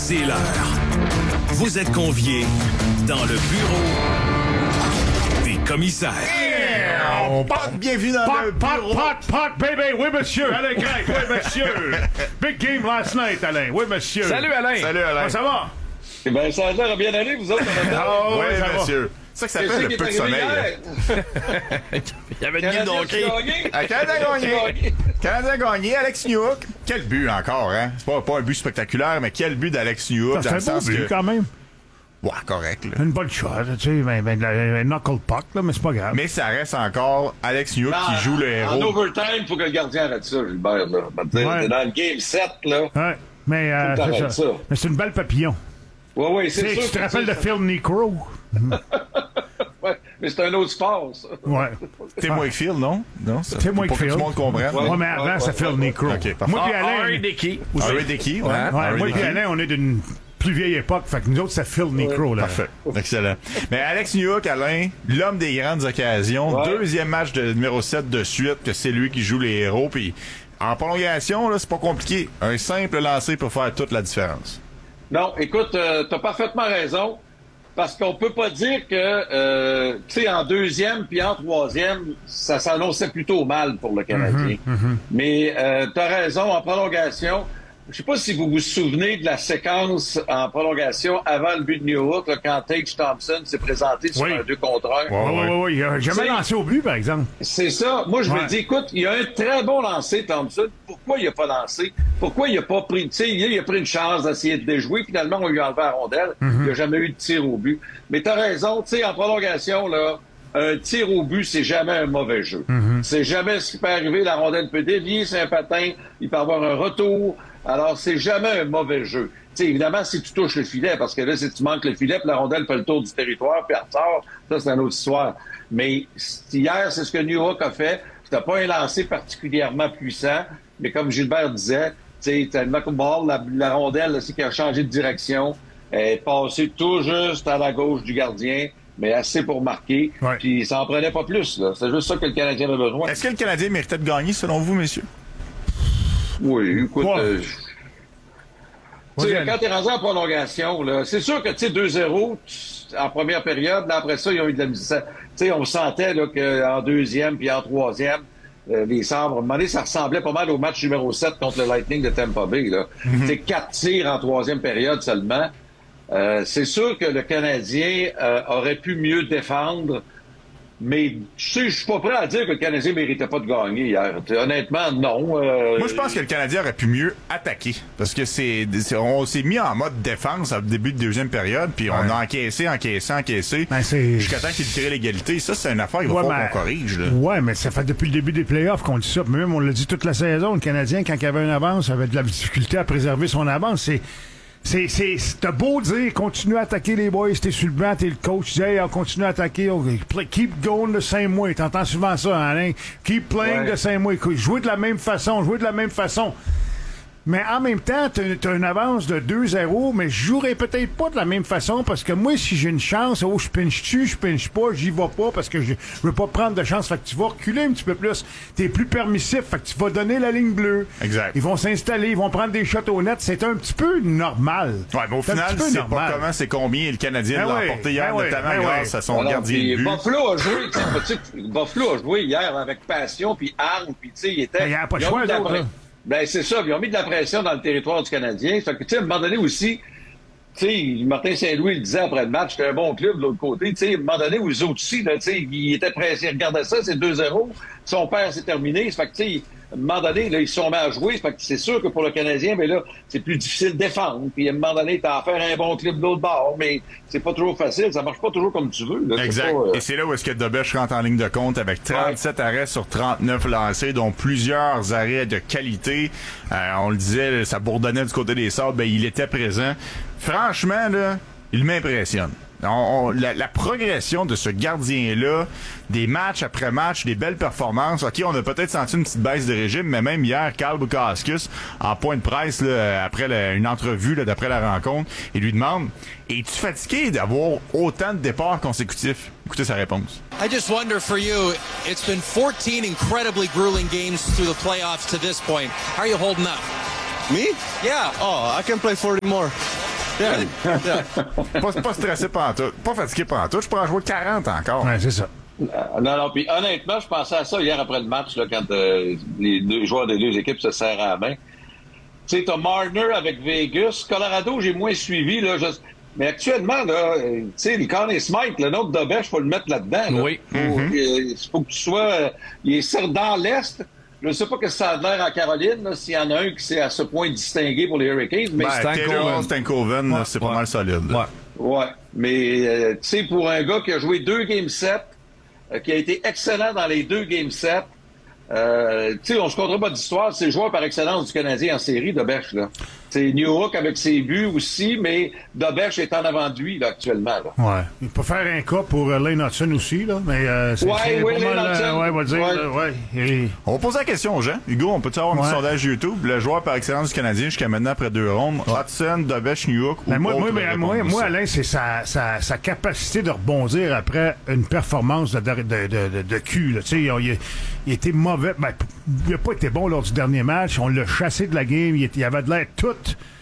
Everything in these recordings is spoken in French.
C'est l'heure. Vous êtes conviés dans le bureau des commissaires. Bienvenue dans le bureau. Pot, baby! Oui, monsieur! Alain Grec, oui, monsieur! Big game last night, Alain. Oui, monsieur! Salut, Alain! Salut, Alain. Comment ça va? Eh bien, ça a l'air à bien aller, vous autres. Oh, Oui, ça va. monsieur. C'est ça que ça fait, le peu de sommeil. Il y avait une game d'hockey. Canadien gagné. Canadien gagné. Alex Newhook. Quel but encore, hein? C'est pas un but spectaculaire, mais quel but d'Alex Newhook. C'est un bon but, quand même. Ouais, correct, là. Une bonne shot, tu sais, un knuckle puck, là, mais c'est pas grave. Mais ça reste encore Alex Newhook qui joue le héros. En overtime, il faut que le gardien arrête ça, Gilbert. Là. Ouais. T'es dans le game 7, là. Ouais, mais c'est ça. Mais c'est une balle papillon. Oui, c'est sûr. Tu te rappelles de Phil Necro? Ouais, mais c'est un autre sport, ça. Ouais. T'es moins que Phil, non? Non, ça. T'es moins pour que Phil. tout le monde comprenne. Ouais, mais avant, c'est Phil Necro. OK, parfait. Moi puis Alain... Harry Dickey. Harry Dickey, ouais. Ouais, Harry moi Dickey. puis Alain, on est d'une plus vieille époque, fait que nous autres, c'est Phil Necro, là. Parfait. Excellent. Mais Alex Newhook, Alain, l'homme des grandes occasions, Ouais. deuxième match de numéro 7 de suite, que c'est lui qui joue les héros, puis en prolongation, là, c'est pas compliqué. Un simple lancer peut faire toute la différence. Non, écoute, t'as parfaitement raison. Parce qu'on peut pas dire que, tu sais, en deuxième puis en troisième, ça s'annonçait plutôt mal pour le Canadien. Mais t'as raison, en prolongation, je sais pas si vous vous souvenez de la séquence en prolongation avant le but de Newhook, là, quand Tage Thompson s'est présenté sur Oui. un 2 contre 1. Oui. Il a jamais C'est- lancé au but, par exemple. C'est ça. Moi, je Ouais. me dis, écoute, il a un très bon lancé, Thompson. Pourquoi il a pas lancé? Pourquoi il a pas pris, tu sais, il a pris une chance d'essayer de déjouer. Finalement, on lui a enlevé la rondelle. Il n'y a jamais eu de tir au but. Mais t'as raison, tu sais, en prolongation, là, un tir au but, c'est jamais un mauvais jeu. C'est jamais ce qui peut arriver. La rondelle peut dévier, c'est un patin. Il peut avoir un retour. Alors, c'est jamais un mauvais jeu. Tu sais, évidemment, si tu touches le filet, parce que là, si tu manques le filet, puis la rondelle fait le tour du territoire, puis elle ressort, ça, c'est une autre histoire. Mais hier, c'est ce que Newhook a fait. C'était pas un lancer particulièrement puissant, mais comme Gilbert disait, tu sais, t'as le knuckleball, la rondelle, là, c'est qui a changé de direction, elle est passée tout juste à la gauche du gardien, mais assez pour marquer. Ouais. Puis ça en prenait pas plus, là. C'est juste ça que le Canadien a besoin. Est-ce que le Canadien méritait de gagner, selon vous, messieurs? Oui, écoute... Ouais. Tu sais, Ouais. quand t'es rendu en prolongation, là, c'est sûr que, tu sais, 2-0 en première période, là, après ça, ils ont eu de la misère. Tu sais, on sentait, là, qu'en deuxième puis en troisième, les sabres, à un moment donné, ça ressemblait pas mal au match numéro 7 contre le Lightning de Tampa Bay, là. Tu sais, 4 tirs en troisième période seulement. C'est sûr que le Canadien aurait pu mieux défendre, mais tu sais, je suis pas prêt à dire que le Canadien méritait pas de gagner hier. Honnêtement, non. Moi, je pense que le Canadien aurait pu mieux attaquer. Parce que on s'est mis en mode défense au début de deuxième période, puis on a encaissé. Ben, c'est... Jusqu'à temps qu'il crée l'égalité. Ça, c'est une affaire qu'il va falloir qu'on corrige, là. Ouais, mais ça fait depuis le début des playoffs qu'on dit ça. Puis même, on l'a dit toute la saison. Le Canadien, quand il avait une avance, avait de la difficulté à préserver son avance. T'as beau dire, continue à attaquer les boys, t'es sur le banc, t'es le coach, tu dis, hey, on continue à attaquer, keep going the same way. T'entends souvent ça, hein, Alain? Keep playing the same way. Jouer de la même façon. Mais en même temps, t'as une avance de 2-0, mais je jouerais peut-être pas de la même façon parce que moi, si j'ai une chance, je pinche-tu, je pinche pas, j'y vais pas parce que je veux pas prendre de chance. Fait que tu vas reculer un petit peu plus. T'es plus permissif, fait que tu vas donner la ligne bleue. Exact. Ils vont s'installer, ils vont prendre des shots au net. C'est un petit peu normal. Ouais, mais au C'est un final, petit peu c'est normal. pas comment, c'est combien le Canadien Ben l'a oui, emporté hier, ben oui, notamment ben grâce oui. à son Alors, gardien puis de but. Buffalo a joué, tu sais, Buffalo a joué hier avec passion puis arme, puis tu sais, il était. Ben, il y a pas de ils ont choix, mis de la d'autres, pre- là. Ben c'est ça, puis ils ont mis de la pression dans le territoire du Canadien. Fait que tu sais, à un moment donné aussi, tu sais, Martin Saint-Louis le disait après le match, c'était un bon club de l'autre côté. Tu sais, à un moment donné, où les autres aussi, là, tu sais, ils étaient pressés, ils regardaient ça, c'est 2-0. Son père s'est terminé. Fait que tu sais, à un moment donné, là, ils se sont mis à jouer. Fait que c'est sûr que pour le Canadien, mais là, c'est plus difficile de défendre. Puis à un moment donné, t'as à faire un bon club de l'autre bord, mais c'est pas toujours facile. Ça marche pas toujours comme tu veux. Là. C'est Exact. pas, Et c'est là où est-ce que Dobech rentre en ligne de compte avec 37 arrêts sur 39 lancés, dont plusieurs arrêts de qualité. On le disait, ça bourdonnait du côté des Sabres, ben il était présent. Franchement, là, il m'impressionne. La progression de ce gardien-là, des matchs après match, des belles performances. OK, on a peut-être senti une petite baisse de régime, mais même hier, Carl Bukauskas, en point de presse, là, après une entrevue là, d'après la rencontre, il lui demande « Es-tu fatigué d'avoir autant de départs consécutifs? » Écoutez sa réponse. I just wonder for you, it's been 14 incredibly grueling games through the playoffs to this point. How are you holding up? Me? Yeah. Oh, I can play 40 more. Pas stressé pantoute. Pas fatigué pantoute. Je pourrais en jouer 40 encore. Ouais, c'est ça. Non, puis honnêtement, je pensais à ça hier après le match, là, quand les deux joueurs des deux équipes se serrent à la main. Tu sais, t'as Marner avec Vegas. Colorado, j'ai moins suivi, là. Mais actuellement, là, tu sais, le Conn Smythe, le nom de Dobèche, faut le mettre là-dedans. Là. Oui. Faut que tu sois... il est dans l'Est. Je ne sais pas que ça a l'air à Caroline, là, s'il y en a un qui s'est à ce point distingué pour les Hurricanes. Mais Stankoven, c'est pas mal solide. Ouais. Mais, tu sais, pour un gars qui a joué 2 Game 7, qui a été excellent dans les 2 Game 7, tu sais, on se comptera pas d'histoire, c'est le joueur par excellence du Canadien en série, Dobèche, là. C'est Newhook avec ses buts aussi, mais Dobèche est en avant de lui, là, actuellement, là. Ouais. Il peut faire un cas pour Lane Hudson aussi, là, mais c'est Lane Hudson. Ouais, on va dire, Ouais. Et... On va poser la question aux gens. Hugo, on peut-tu avoir un petit sondage YouTube? Le joueur par excellence du Canadien jusqu'à maintenant, après 2 rondes, Hudson, Dobèche, Newhook ou moi, Alain, c'est sa capacité de rebondir après une performance de cul, là. Tu sais, il était mauvais. Ben, il n'a pas été bon lors du dernier match. On l'a chassé de la game. Il avait de l'air tout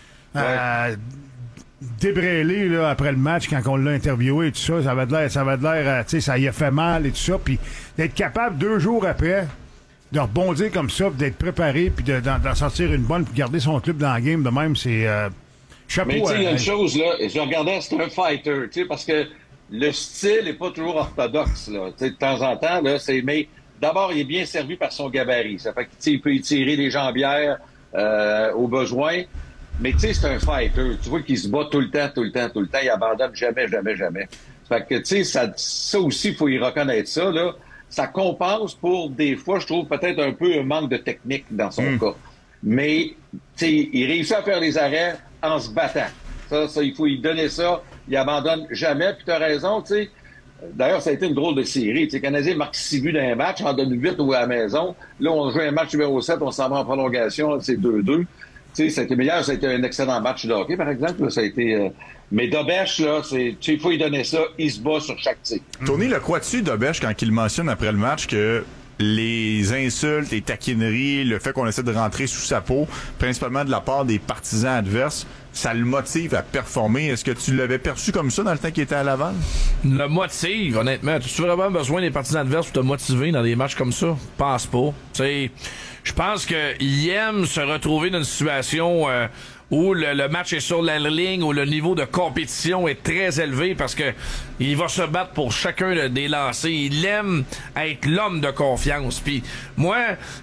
débrêlé là, après le match quand on l'a interviewé et tout ça. Ça avait de l'air, tu sais, ça y a fait mal et tout ça. Puis d'être capable 2 jours après de rebondir comme ça, d'être préparé, puis d'en sortir une bonne, puis garder son club dans la game de même, c'est chapeau. Mais tu sais, il y a une chose, là, je regardais, c'est un fighter, tu sais, parce que le style n'est pas toujours orthodoxe, là. Tu sais, de temps en temps, là, mais d'abord, il est bien servi par son gabarit. Ça fait qu'il peut étirer les jambières au besoin. Mais tu sais, c'est un fighter. Tu vois qu'il se bat tout le temps. Il abandonne jamais. Ça fait que, tu sais, ça aussi, il faut y reconnaître ça, là. Ça compense pour, des fois, je trouve, peut-être un peu un manque de technique dans son cas. Mais, tu sais, il réussit à faire les arrêts en se battant. Ça, il faut lui donner ça. Il abandonne jamais. Puis t'as raison, tu sais. D'ailleurs, ça a été une drôle de série. Les Canadiens marquent 6 buts dans un match, en donnent 8 à la maison. Là, on joue un match numéro 7, on s'en va en prolongation, c'est 2-2. Tu sais, ça a été meilleur, ça a été un excellent match de hockey, par exemple. Là, ça a été... Mais Dobèche, là, il faut lui donner ça, il se bat sur chaque tir. Tony, le crois-tu, Dobèche, quand il mentionne après le match que les insultes, les taquineries, le fait qu'on essaie de rentrer sous sa peau, principalement de la part des partisans adverses, ça le motive à performer. Est-ce que tu l'avais perçu comme ça dans le temps qu'il était à Laval? Le motive, honnêtement. As-tu vraiment besoin des partisans adverses pour te motiver dans des matchs comme ça? Pense pas. T'sais, je pense qu'il aime se retrouver dans une situation où le match est sur la ligne, où le niveau de compétition est très élevé parce que il va se battre pour chacun des lancers. Il aime être l'homme de confiance. Puis moi,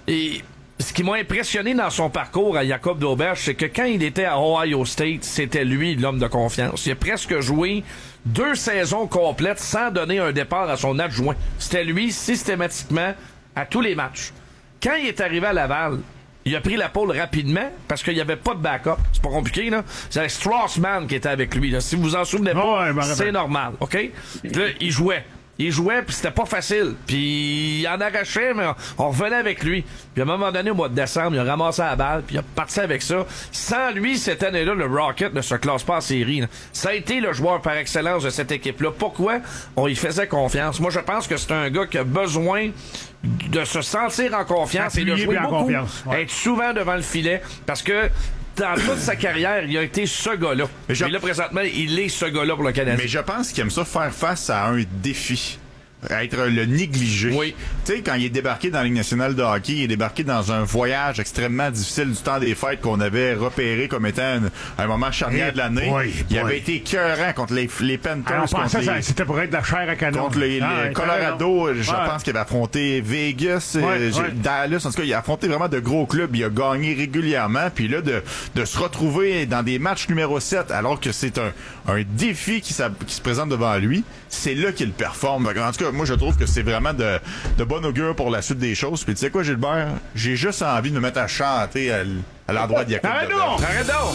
ce qui m'a impressionné dans son parcours à Jacob Dobèche, c'est que quand il était à Ohio State, c'était lui l'homme de confiance. Il a presque joué 2 saisons complètes sans donner un départ à son adjoint. C'était lui systématiquement à tous les matchs. Quand il est arrivé à Laval, il a pris la pôle rapidement parce qu'il n'y avait pas de backup. C'est pas compliqué, là. C'est Strassman qui était avec lui, là. Si vous vous en souvenez pas, c'est normal, OK? Là, il jouait, puis c'était pas facile. Puis il en arrachait, mais on revenait avec lui. Puis à un moment donné, au mois de décembre, il a ramassé la balle, puis il a parti avec ça. Sans lui, cette année-là, le Rocket ne se classe pas en série, là. Ça a été le joueur par excellence de cette équipe-là. Pourquoi? On y faisait confiance. Moi, je pense que c'est un gars qui a besoin de se sentir en confiance et de jouer beaucoup, être souvent devant le filet, parce que dans toute sa carrière, il a été ce gars-là. Et là, présentement, il est ce gars-là pour le Canadien. Mais je pense qu'il aime ça faire face à un défi. Être le négligé. Oui. Tu sais, quand il est débarqué dans la Ligue nationale de hockey, il est débarqué dans un voyage extrêmement difficile du temps des fêtes qu'on avait repéré comme étant un moment charnière de l'année. Il avait été écœurant contre les Panthers. On pensait que c'était pour être de la chair à canon. Contre les Colorado, je pense qu'il avait affronté Vegas, Dallas. En tout cas, il a affronté vraiment de gros clubs. Il a gagné régulièrement. Puis là, de se retrouver dans des matchs numéro 7, alors que c'est un défi qui se présente devant lui, c'est là qu'il performe. En tout cas, moi, je trouve que c'est vraiment de bon augure pour la suite des choses. Puis tu sais quoi, Gilbert? J'ai juste envie de me mettre à chanter à l'endroit de Jacob. Arrête donc!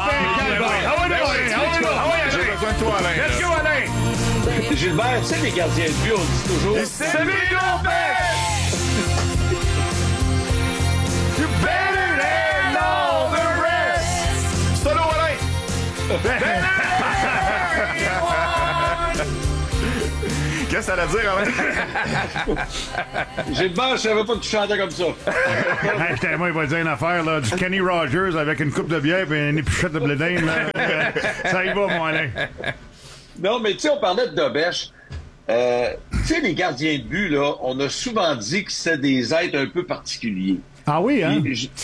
J'ai besoin de toi, Alain. Let's go, Alain! Gilbert, tu sais, les gardiens de but, on dit toujours... C'est lui, You better than all the rest! Solo, Alain! Qu'est-ce que ça a à dire, Alain? Gilbert, je savais pas que tu chantais comme ça. Moi, il va dire une affaire, là, du Kenny Rogers avec une coupe de bière et une épuchette de blé d'Inde, là. Ça y va, mon Alain. Non, mais tu sais, on parlait de Dobèche. Tu sais, les gardiens de but, là, on a souvent dit que c'est des êtres un peu particuliers. Ah oui, hein?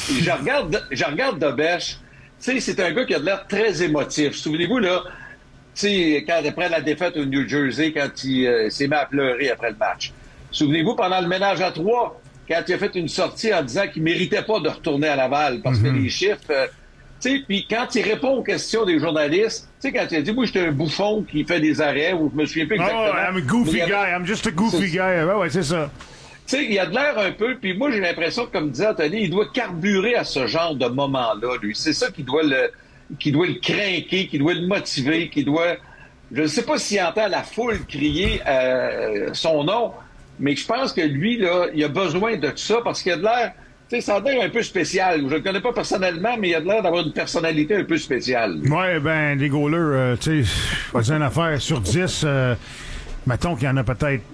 Je regarde Dobèche. Tu sais, c'est un gars qui a de l'air très émotif. Souvenez-vous, là, tu sais, après la défaite au New Jersey, quand il s'est mis à pleurer après le match. Souvenez-vous, pendant le ménage à 3, quand il a fait une sortie en disant qu'il méritait pas de retourner à Laval parce que les chiffres... tu sais, puis quand il répond aux questions des journalistes, tu sais, quand il a dit, moi, j'étais un bouffon qui fait des arrêts, ou je me souviens plus exactement. Oh, I'm a goofy guy. I'm just a goofy guy. Ouais, c'est ça. Tu sais, il a de l'air un peu, puis moi, j'ai l'impression, comme disait Anthony, il doit carburer à ce genre de moment-là, lui. C'est ça qui doit le craquer, qui doit le motiver, qui doit... Je ne sais pas s'il entend la foule crier son nom, mais je pense que lui, là, il a besoin de ça parce qu'il a de l'air... Tu sais, ça a l'air un peu spécial. Je ne le connais pas personnellement, mais il a de l'air d'avoir une personnalité un peu spéciale. Ouais, ben, les goalers, tu sais, on va dire une affaire sur 10, mettons qu'il y en a peut-être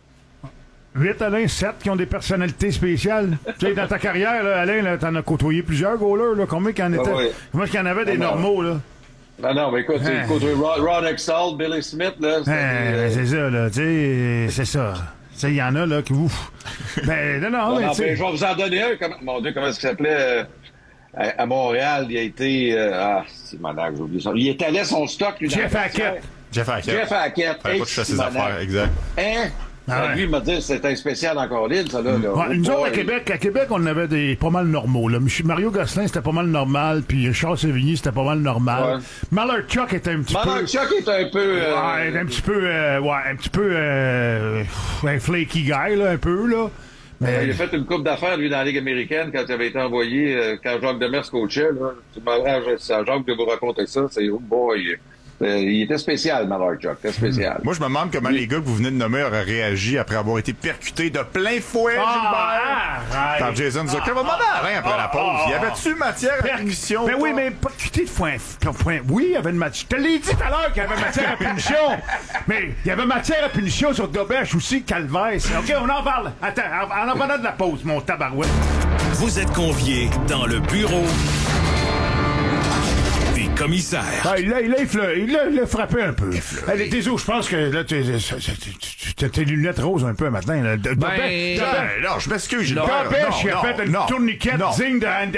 8, Alain, 7 qui ont des personnalités spéciales. Tu sais, dans ta carrière, là, Alain, là, t'en as côtoyé plusieurs goalers, là. Combien qu'il y en était? Ouais. Combien qu'il y en avait des normaux, là? Non, mais écoute, tu côtoyé Ron Exalt, Billy Smith, là. C'est ça, là, tu sais, c'est ça. Tu sais, il y en a, là, qui, ouf. Ben, non, mais tu sais. Je vais vous en donner un. Mon Dieu, comment est-ce qu'il s'appelait? À Montréal, il a été... c'est malade, j'ai oublié ça. Il étalait son stock, lui, Jeff Hackett. Jeff Hackett. Fallait pas toucher à ses affaires, exact. Hein? Ah ouais. Lui, il m'a dit que c'était un spécial encore l'île, ça, là. Ouais, nous autres, à Québec, on avait des pas mal normaux. Là. Mario Gosselin, c'était pas mal normal, puis Charles Sévigny, c'était pas mal normal. Ouais. Mallarchuk était un petit peu... Mallarchuk est un peu... Ouais, un petit peu un flaky guy, là, un peu, là. Mais... Il a fait une coupe d'affaires, lui, dans la Ligue américaine, quand il avait été envoyé, quand Jacques Demers coachait, là. Tu m'arranges à Jacques de vous raconter ça, c'est... Oh boy... il était spécial, Mallarchuk. C'était spécial. Moi, je me demande comment les gars que vous venez de nommer auraient réagi après avoir été percutés de plein fouet, Gilbert, par Jason Zucker. On va demander à Alain après la pause. Y avait-tu matière à punition? Ben oui, mais percuté de foin. Oui, il y avait une matière. Je te l'ai dit tout à l'heure qu'il y avait matière à punition. Mais il y avait matière à punition sur Dobèche aussi, Calvaire. OK, on en parle. Attends, en parlant de la pause, mon tabarouette. Vous êtes conviés dans le bureau commissaire. Ah, il l'a frappé un peu. Désolé, je pense que là, tes lunettes roses un peu maintenant. Là. Non, je m'excuse, Gilbert. Dobèche, il a fait une tourniquette digne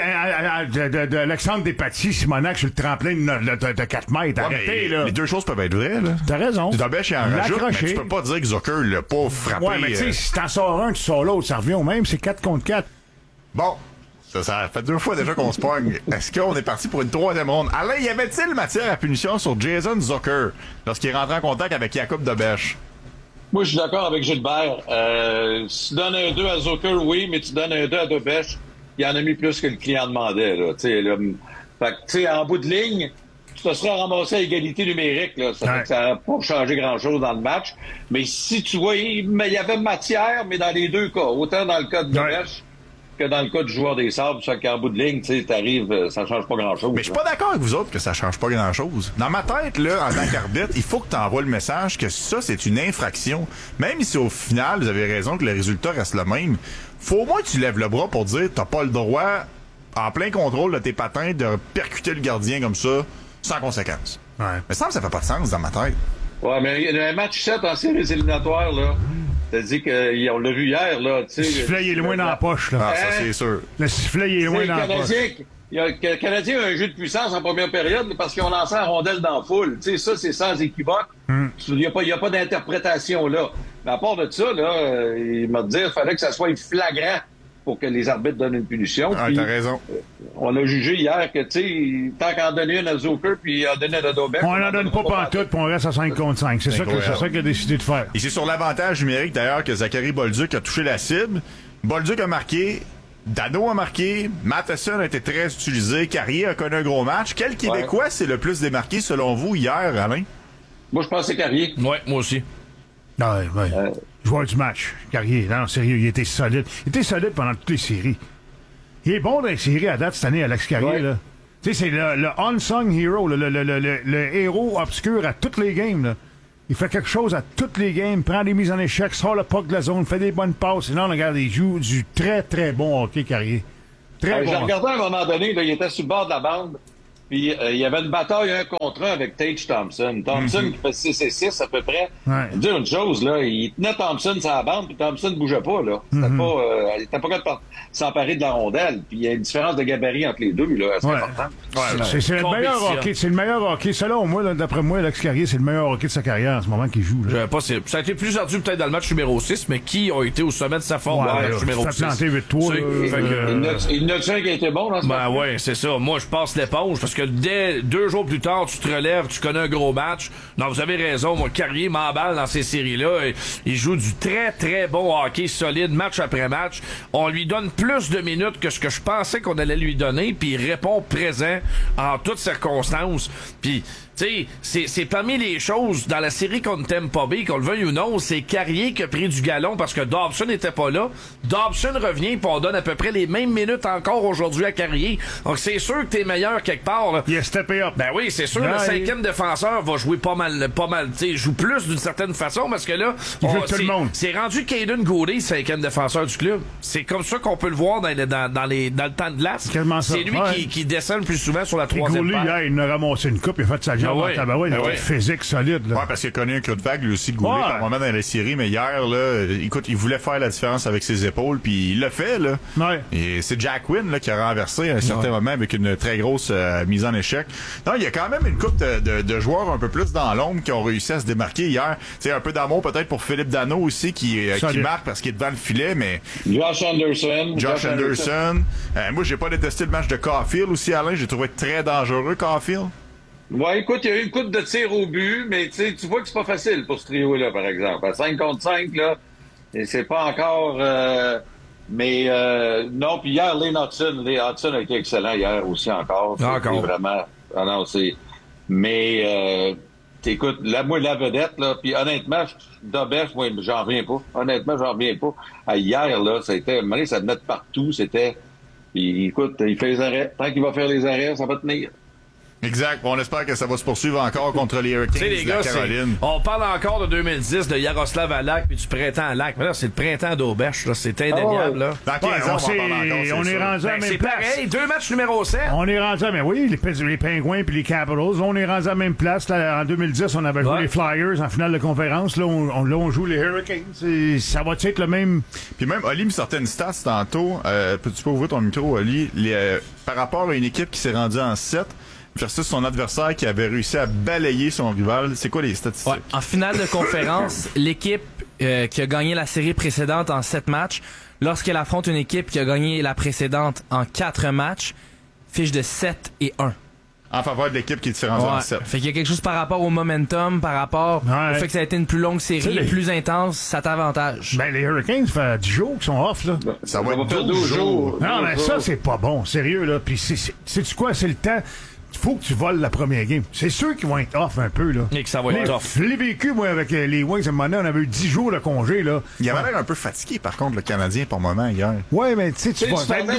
d'Alexandre Despatie, Simonac sur le tremplin de 4 mètres. Arrêtez, là. Les deux choses peuvent être vraies, là. T'as raison. Dobèche, il en rajoute, mais tu peux pas dire que Zucker l'a pas frappé. Ouais, mais tu sais, si t'en sors un, tu sors l'autre, ça revient au même, c'est 4 contre 4. Bon. Ça fait 2 fois déjà qu'on se pogne. Est-ce qu'on est parti pour une 3e ronde? Alain, y avait-il matière à punition sur Jason Zucker lorsqu'il est rentré en contact avec Jakub Dobèche? Moi, je suis d'accord avec Gilbert. Si tu donnes un 2 à Zucker, oui, mais tu donnes un 2 à Dobèche, il en a mis plus que le client demandait. Là. Fait que, en bout de ligne, tu te serais ramassé à égalité numérique. Là. Ça n'a pas changé grand-chose dans le match. Mais si tu vois, il y avait matière, mais dans les deux cas, autant dans le cas de Dobèche que dans le cas du joueur des Sabres, ça qu'en bout de ligne, tu t'arrives, ça change pas grand-chose. Mais je suis pas d'accord avec vous autres que ça change pas grand-chose. Dans ma tête, là, en tant qu'arbitre, il faut que tu envoies le message que ça, c'est une infraction. Même si au final, vous avez raison que le résultat reste le même, faut au moins que tu lèves le bras pour dire t'as pas le droit, en plein contrôle de tes patins, de percuter le gardien comme ça, sans conséquence. Ouais. Mais ça fait pas de sens dans ma tête. Ouais, mais il y a un match 7 en séries éliminatoires, là. T'as dit qu'on l'a vu hier, là, tu sais. Le sifflet, il est loin dans la poche, là. Ah, ça, c'est sûr. Le sifflet, il est loin dans la poche. Le Canadien a un jeu de puissance en première période parce qu'ils ont lancé la rondelle dans la foule. Tu sais, ça, c'est sans équivoque. Il n'y a pas d'interprétation, là. Mais à part de ça, là, il m'a dit qu'il fallait que ça soit flagrant pour que les arbitres donnent une punition. Ah, t'as raison. On a jugé hier que, tu sais, tant qu'en donner une à Zucker puis en donner à Dobèche... On n'en donne pas pantoute puis on reste à 5 contre 5. C'est ça qu'il a décidé de faire. Et c'est sur l'avantage numérique, d'ailleurs, que Zachary Bolduc a touché la cible. Bolduc a marqué, Dano a marqué, Matheson a été très utilisé, Carrier a connu un gros match. Quel Québécois s'est le plus démarqué, selon vous, hier, Alain? Moi, je pense que c'est Carrier. Ouais, moi aussi. Ouais. Joueur du match, Carrier. Non, sérieux, il était solide. Il était solide pendant toutes les séries. Il est bon dans les séries à date cette année, Alex Carrier, là. Tu sais, c'est le unsung hero, le héros obscur à toutes les games, là. Il fait quelque chose à toutes les games, prend des mises en échec, sort le puck de la zone, fait des bonnes passes. Sinon, regarde, il joue du très, très bon hockey, Carrier. Très bon. J'ai regardé à un moment donné, là, il était sur le bord de la bande, puis il y avait une bataille 1 contre 1 avec Tage Thompson. Thompson qui fait 6-6 à peu près. Ouais. Je veux dire une chose, là, il tenait Thompson sur la bande, puis Thompson ne bougeait pas. Là. C'était il était pas capable de s'emparer de la rondelle. Puis il y a une différence de gabarit entre les deux, là, assez importante. C'est le meilleur hockey. C'est le meilleur hockey. Selon moi, là, d'après moi, Alex Carrier, c'est le meilleur hockey de sa carrière en ce moment qu'il joue. Là. Ça a été plus ardu peut-être dans le match numéro 6, mais qui a été au sommet de sa forme dans le match numéro 6? Planté 8-3. Il y en a un qui a été bon dans ce match? Ben ouais, c'est ça. Moi, je passe l'éponge parce que dès 2 jours plus tard, tu te relèves, tu connais un gros match. Non, vous avez raison. Moi, Carrier m'emballe dans ces séries-là. Il joue du très, très bon hockey solide, match après match. On lui donne plus de minutes que ce que je pensais qu'on allait lui donner, puis il répond présent en toutes circonstances. Puis, tu sais, c'est parmi les choses dans la série contre Tampa Bay, qu'on le veuille ou non, c'est Carrier qui a pris du galon parce que Dobson n'était pas là. Dobson revient, puis on donne à peu près les mêmes minutes encore aujourd'hui à Carrier. Donc, c'est sûr que t'es meilleur quelque part. Là. Il a steppé up. Ben oui, c'est sûr, le 5e défenseur va jouer pas mal, tu sais, joue plus d'une certaine façon parce que là, tout le monde. C'est rendu Caden Goulet, 5e défenseur du club. C'est comme ça qu'on peut le voir dans le temps de glace. C'est lui qui descend le plus souvent sur la 3e Goulet, paire. il a ramassé une coupe, il a fait sa job en tabarouette, il a physique solide. Là. Ouais, parce qu'il a connu un coup de vague, lui aussi, de Goulet, par moment dans la série, mais hier, là, écoute, il voulait faire la différence avec ses épaules, puis il l'a fait, là. Ouais. Et c'est Jack Wynn, là, qui a renversé à un certain moment avec une très grosse mise en échec. Non, il y a quand même une couple de joueurs un peu plus dans l'ombre qui ont réussi à se démarquer hier. Tu sais, un peu d'amour peut-être pour Philippe Danault aussi, qui marque parce qu'il est devant le filet, mais... Josh Anderson. Moi, j'ai pas détesté le match de Caulfield aussi, Alain. J'ai trouvé très dangereux, Caulfield. Ouais, écoute, il y a eu une coupe de tir au but, mais tu vois que c'est pas facile pour ce trio-là, par exemple. À 5 contre 5, là, et c'est pas encore... non, puis hier, Lane Hudson a été excellent hier aussi encore. Encore. Vraiment... Ah non, c'est... Mais... écoute, moi, la vedette, là, puis honnêtement, Dobech, moi, j'en reviens pas. Honnêtement, j'en reviens pas. Hier, là, ça venait de partout, c'était... Puis, écoute, il fait les arrêts. Tant qu'il va faire les arrêts, ça va tenir. Exact. On espère que ça va se poursuivre encore contre les Hurricanes les de gars, la Caroline. On parle encore de 2010, de Yaroslav Halak puis du printemps Halak. Mais là, c'est le printemps d'Auberge. Là. C'est indéniable. Là. Dans 15 ans, on va en parler encore, on est rendu à la même c'est place. pareil. 2 matchs numéro 7. On est rendu à... Mais oui, les Pingouins puis les Capitals. On est rendu à la même place. Là, en 2010, on avait joué les Flyers en finale de conférence. Là, on joue les Hurricanes. Ça va être le même... Puis même, Oli me sortait une stat tantôt. Peux-tu ouvrir ton micro, Oli? Par rapport à une équipe qui s'est rendue en 7... versus son adversaire qui avait réussi à balayer son rival. C'est quoi les statistiques? Ouais. En finale de conférence, l'équipe qui a gagné la série précédente en 7 matchs, lorsqu'elle affronte une équipe qui a gagné la précédente en 4 matchs, fiche de 7-1. En faveur de l'équipe qui s'est rendue en 7. Fait qu'il y a quelque chose par rapport au momentum, par rapport au fait que ça a été une plus longue série, plus intense, ça t'avantage. Ben, les Hurricanes, ça fait 10 jours qu'ils sont off, là. Ça va être faire 12 jours. Non, mais ça, c'est pas bon. Sérieux, là. Puis, sais-tu quoi? C'est le temps... Il faut que tu voles la première game. C'est sûr qu'ils vont être off un peu, là. Et que ça va être off. Je l'ai vécu, moi, avec les Wings. À un moment donné, on avait eu 10 jours de congé, là. Il avait l'air un peu fatigué, par contre, le Canadien, pour le moment, hier. Ouais, mais tu sais, tu vas...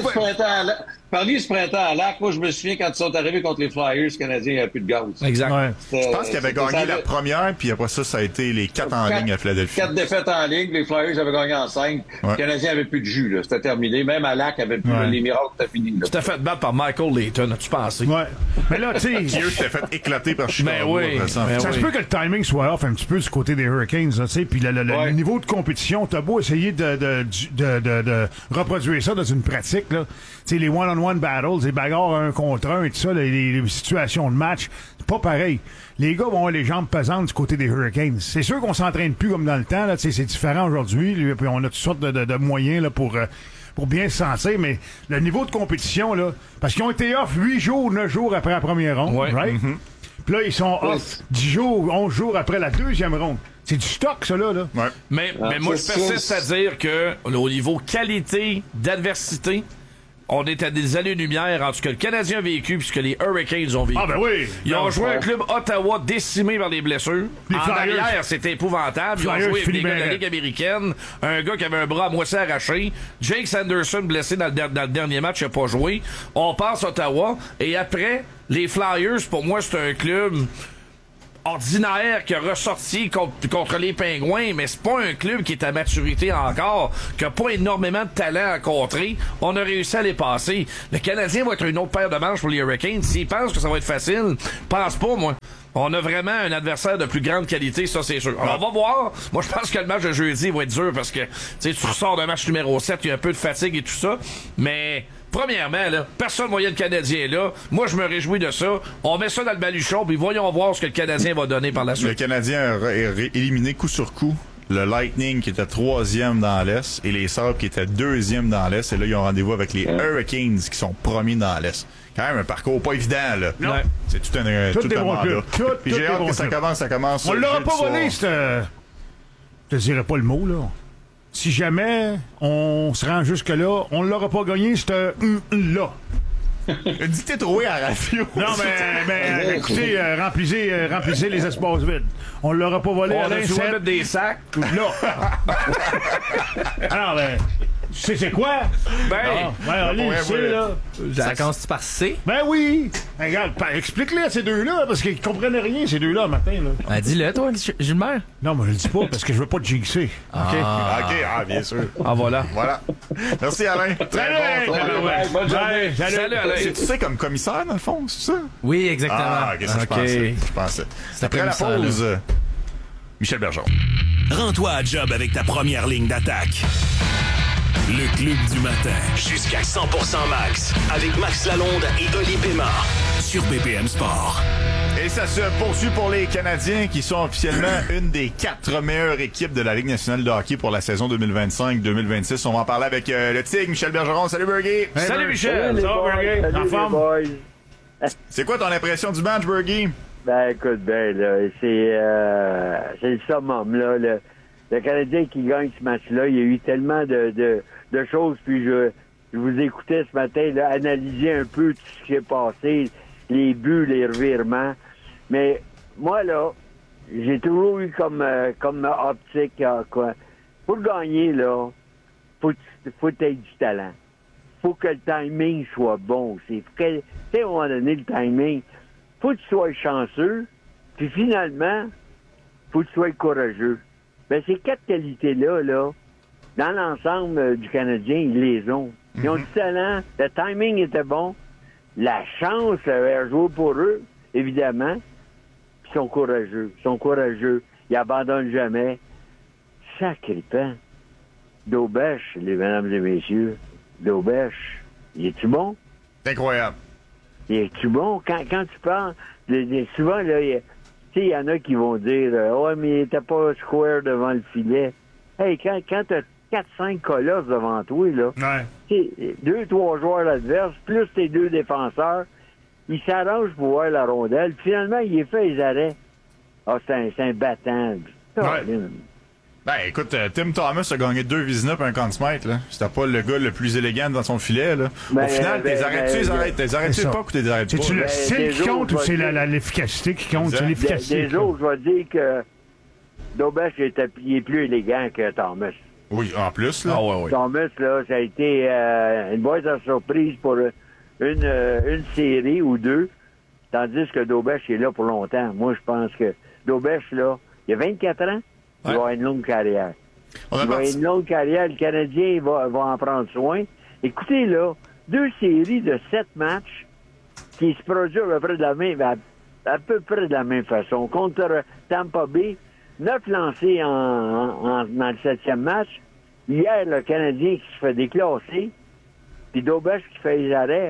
Parliez ce printemps à Lac. Moi, je me souviens quand ils sont arrivés contre les Flyers, le Canadien n'avait plus de gaz. Exact. Ouais. Je pense qu'il avait gagné la première, puis après ça a été les 4 en ligne à Philadelphie. 4 défaites en ligne. Les Flyers avaient gagné en 5. Ouais. Le Canadien avait plus de jus, là. C'était terminé. Même à Lac avait plus les miracles, c'était fini, là. Tu t'es fait battre par Michael Layton, as-tu pensé? Ouais. Mais là, tu sais... Qui, eux, s'étaient fait éclater par Chicago. Ben oui. Après ça. Ça se peut que le timing soit off un petit peu du côté des Hurricanes, tu sais, puis le niveau de compétition, t'as beau essayer de reproduire ça dans une pratique, là. Tu sais, les one-on-one battles, les bagarres 1 contre 1 et tout ça, les situations de match, c'est pas pareil. Les gars vont avoir les jambes pesantes du côté des Hurricanes. C'est sûr qu'on s'entraîne plus comme dans le temps, là, tu sais, c'est différent aujourd'hui, puis on a toutes sortes de moyens, là, pour bien se sentir, mais le niveau de compétition, là, parce qu'ils ont été off 8 jours, 9 jours après la première ronde, right? Mm-hmm. Puis là, ils sont off 10 jours, 11 jours après la deuxième ronde. C'est du stock, ça, là. Ouais. Mais moi, je persiste à dire que, au niveau qualité d'adversité, on est à des années-lumière entre ce que le Canadien a vécu et ce que les Hurricanes ont vécu. Ah, ben oui! Ils ont joué un club Ottawa décimé par les blessures. Les en Flyers. arrière, c'était épouvantable. Ils ont joué avec des gars de la Ligue américaine. Un gars qui avait un bras à moitié arraché. Jake Sanderson blessé dans le dernier match, il n'a pas joué. On passe Ottawa. Et après, les Flyers, pour moi, c'est un club ordinaire qui a ressorti contre les Pingouins, mais c'est pas un club qui est à maturité encore, qui a pas énormément de talent à contrer. On a réussi à les passer. Le Canadien va être une autre paire de manches pour les Hurricanes. S'ils pensent que ça va être facile, pense pas, moi. On a vraiment un adversaire de plus grande qualité, ça c'est sûr. Alors, on va voir. Moi, je pense que le match de jeudi va être dur parce que tu ressors d'un match numéro 7, il y a un peu de fatigue et tout ça. Mais premièrement, là, personne ne voyait le Canadien là. Moi, je me réjouis de ça. On met ça dans le baluchon, puis voyons voir ce que le Canadien va donner par la suite. Le Canadien a éliminé coup sur coup le Lightning qui était 3e dans l'Est et les Sabres qui étaient 2e dans l'Est. Et là, ils ont rendez-vous avec les Hurricanes qui sont premiers dans l'Est. Quand même un parcours pas évident, là. Non. C'est tout un mandat. Puis j'ai hâte que ça commence. On l'aura pas volé, je te dirais pas le mot, là. Si jamais on se rend jusque-là, on l'aura pas gagné, là. Dis que t'es trouvé à la radio. Non, mais écoutez, remplissez les espaces vides. On l'aura pas volé, On Alain, a souvent mettre des sacs. là. Alors, tu sais c'est quoi? On le sait, là. Ça commence par C? Ben oui! Regarde, explique-le à ces deux-là, parce qu'ils comprenaient rien, ces deux-là, matin, là. Dis-le, toi, Gilbert. Non, mais je le dis pas, parce que je veux pas te jinxer. OK, bien sûr. Ah, voilà. Merci, Alain. Salut, Alain. Tu sais, comme commissaire, dans le fond, c'est ça? Oui, exactement. OK, ça, je pensais. Après la pause, Michel Bergeron. Rends-toi à job avec ta première ligne d'attaque. Le Club du matin. Jusqu'à 100% max. Avec Max Lalonde et Oli Pema. Sur BPM Sport. Et ça se poursuit pour les Canadiens qui sont officiellement une des 4 meilleures équipes de la Ligue nationale de hockey pour la saison 2025-2026. On va en parler avec le Tigre, Michel Bergeron. Salut, Bergie. Salut, Michel. Ça va, Bergie? En forme? C'est quoi ton impression du match, Bergie? Ben, écoute, là, c'est le summum, là. Le Canadien qui gagne ce match-là, il y a eu tellement de choses, puis je vous écoutais ce matin, là, analyser un peu tout ce qui s'est passé, les buts, les revirements. Mais moi, là, j'ai toujours eu comme optique, quoi. Pour gagner, là, faut que tu aies du talent. Faut que le timing soit bon aussi. Tu sais, à un moment donné, le timing, faut que tu sois chanceux, puis finalement, faut que tu sois courageux. Ben, ces 4 qualités-là, là, dans l'ensemble du Canadien, ils les ont. Ils ont du talent, le timing était bon, la chance avait joué pour eux, évidemment, puis ils sont courageux. Ils abandonnent jamais. Sacré pan. Daubèche, les mesdames et messieurs, Daubèche, il est-tu bon? C'est incroyable. Il est-tu bon? Quand tu parles, souvent, là, il y en a qui vont dire « Ouais, mais il était pas square devant le filet. » Hey, quand t'as 4-5 colosses devant toi, là, 2-3 joueurs adverses, plus tes 2 défenseurs, ils s'arrangent pour voir la rondelle. Finalement, il fait les arrêts. Ah, c'est un battant. Ben, écoute, Tim Thomas a gagné 2 Vizina et un Conn Smythe, là. C'était pas le gars le plus élégant dans son filet, là. Au final, t'es arrêtés pas ou t'es arrêtés pas? C'est-tu le style qui compte ou c'est l'efficacité qui compte? C'est l'efficacité. Des autres, je vais dire que Daubèche il est plus élégant que Thomas. Oui, en plus, là. Ah, ouais. Thomas, là, ça a été une boîte à surprise pour une série ou 2, tandis que Daubèche est là pour longtemps. Moi, je pense que Daubèche, là, il a 24 ans. Il va avoir une longue carrière. Il va avoir une longue carrière. Le Canadien va en prendre soin. Écoutez, là, 2 séries de 7 matchs qui se produisent à peu près de la même façon. Contre Tampa Bay, 9 lancés dans le 7e match. Hier, le Canadien qui se fait déclasser. Puis Daubèche qui fait les arrêts.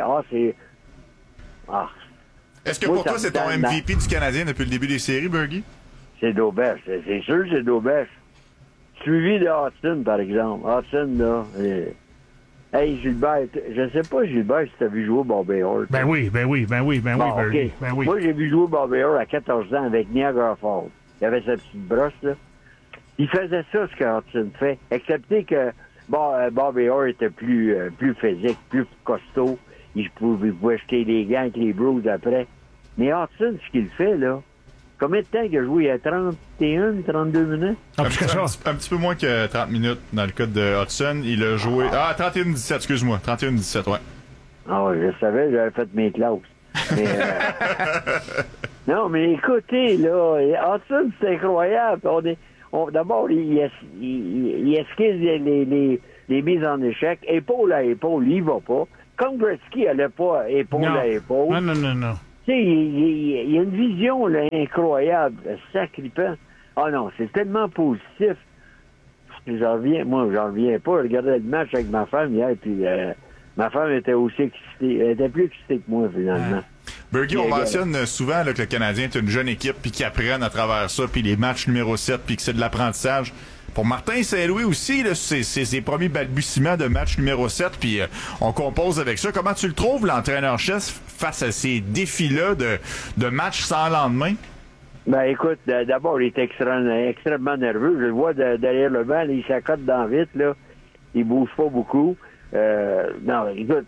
Est-ce que pour toi, c'est ton MVP du Canadien depuis le début des séries, Bergie? C'est Daubèche. C'est sûr que c'est Daubèche. Suivi de Hudson, par exemple. Hudson, là. Hey, Gilbert, je sais pas, Gilbert, si t'as vu jouer Bobby Orr. Ben oui, Bergie. Okay. Ben oui. Moi, j'ai vu jouer Bobby Orr à 14 ans avec Niagara Falls. Il avait sa petite brosse, là. Il faisait ça, ce que Hudson fait. Excepté que Bobby Orr était plus physique, plus costaud. Il pouvait jeter les gants avec les Blues après. Mais Hudson, ce qu'il fait, là, combien de temps qu'il a joué? Il y a 31, 32 minutes? Un petit peu moins que 30 minutes dans le cas de Hudson. Il a joué... 31-17, excuse-moi. 31-17, ouais. Ah oui, je savais, j'avais fait mes classes. Mais, Non, mais écoutez, là, Hudson, c'est incroyable. D'abord, il esquisse les mises en échec. Épaule à épaule, il va pas. Comme Gretzky n'allait pas épaule à épaule. Non. Tu sais, il y a une vision là, incroyable, sacripant. Ah non, c'est tellement positif. J'en reviens pas. Je regardais le match avec ma femme hier, puis ma femme était aussi excitée. Elle était plus excitée que moi, finalement. Bergie, on mentionne souvent là, que le Canadien est une jeune équipe, puis qu'ils apprennent à travers ça, puis les matchs numéro 7, puis que c'est de l'apprentissage. Pour Martin Saint-Louis aussi, là, c'est ses premiers balbutiements de match numéro 7, puis on compose avec ça. Comment tu le trouves, l'entraîneur-chef, face à ces défis-là de matchs sans lendemain? Ben écoute, d'abord, il est extrêmement nerveux. Je le vois derrière le banc, là, il s'accote dans vite, là. Il bouge pas beaucoup. Non, écoute,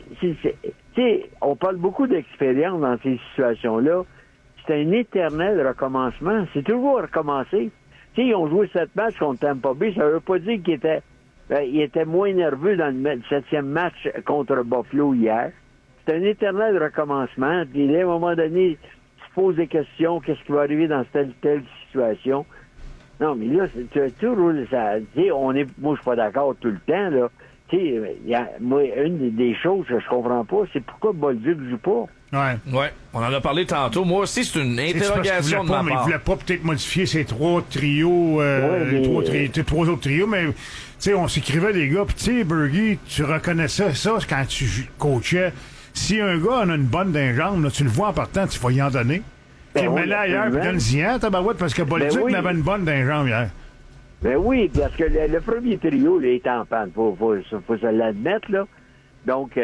on parle beaucoup d'expérience dans ces situations-là. C'est un éternel recommencement. C'est toujours recommencer. Tu sais, ils ont joué 7 matchs contre Tampa Bay. Ça veut pas dire qu'il était moins nerveux dans le 7e match contre Buffalo hier. C'est un éternel recommencement. Puis là, à un moment donné, tu te poses des questions. Qu'est-ce qui va arriver dans telle situation? Non, mais là, tout roule. Moi, je suis pas d'accord tout le temps, là. Tu sais, moi, une des choses que je comprends pas, c'est pourquoi Bolduc joue pas. Ouais, on en a parlé tantôt. Moi aussi, c'est une interrogation de ma part. Mais il voulait pas peut-être modifier ses 3 trios, trois autres trios, mais tu sais, on s'écrivait les gars, puis tu sais, Bergie, tu reconnaissais ça quand tu coachais. Si un gars en a une bonne d'un jambe, là, tu le vois en partant, tu vas y en donner. Mais là, ailleurs, puis donne-y un, tabarouette, parce que Bolduc avait une bonne d'un jambe hier. Ben oui, parce que le premier trio, là, est en panne. Faut se l'admettre, là. Donc,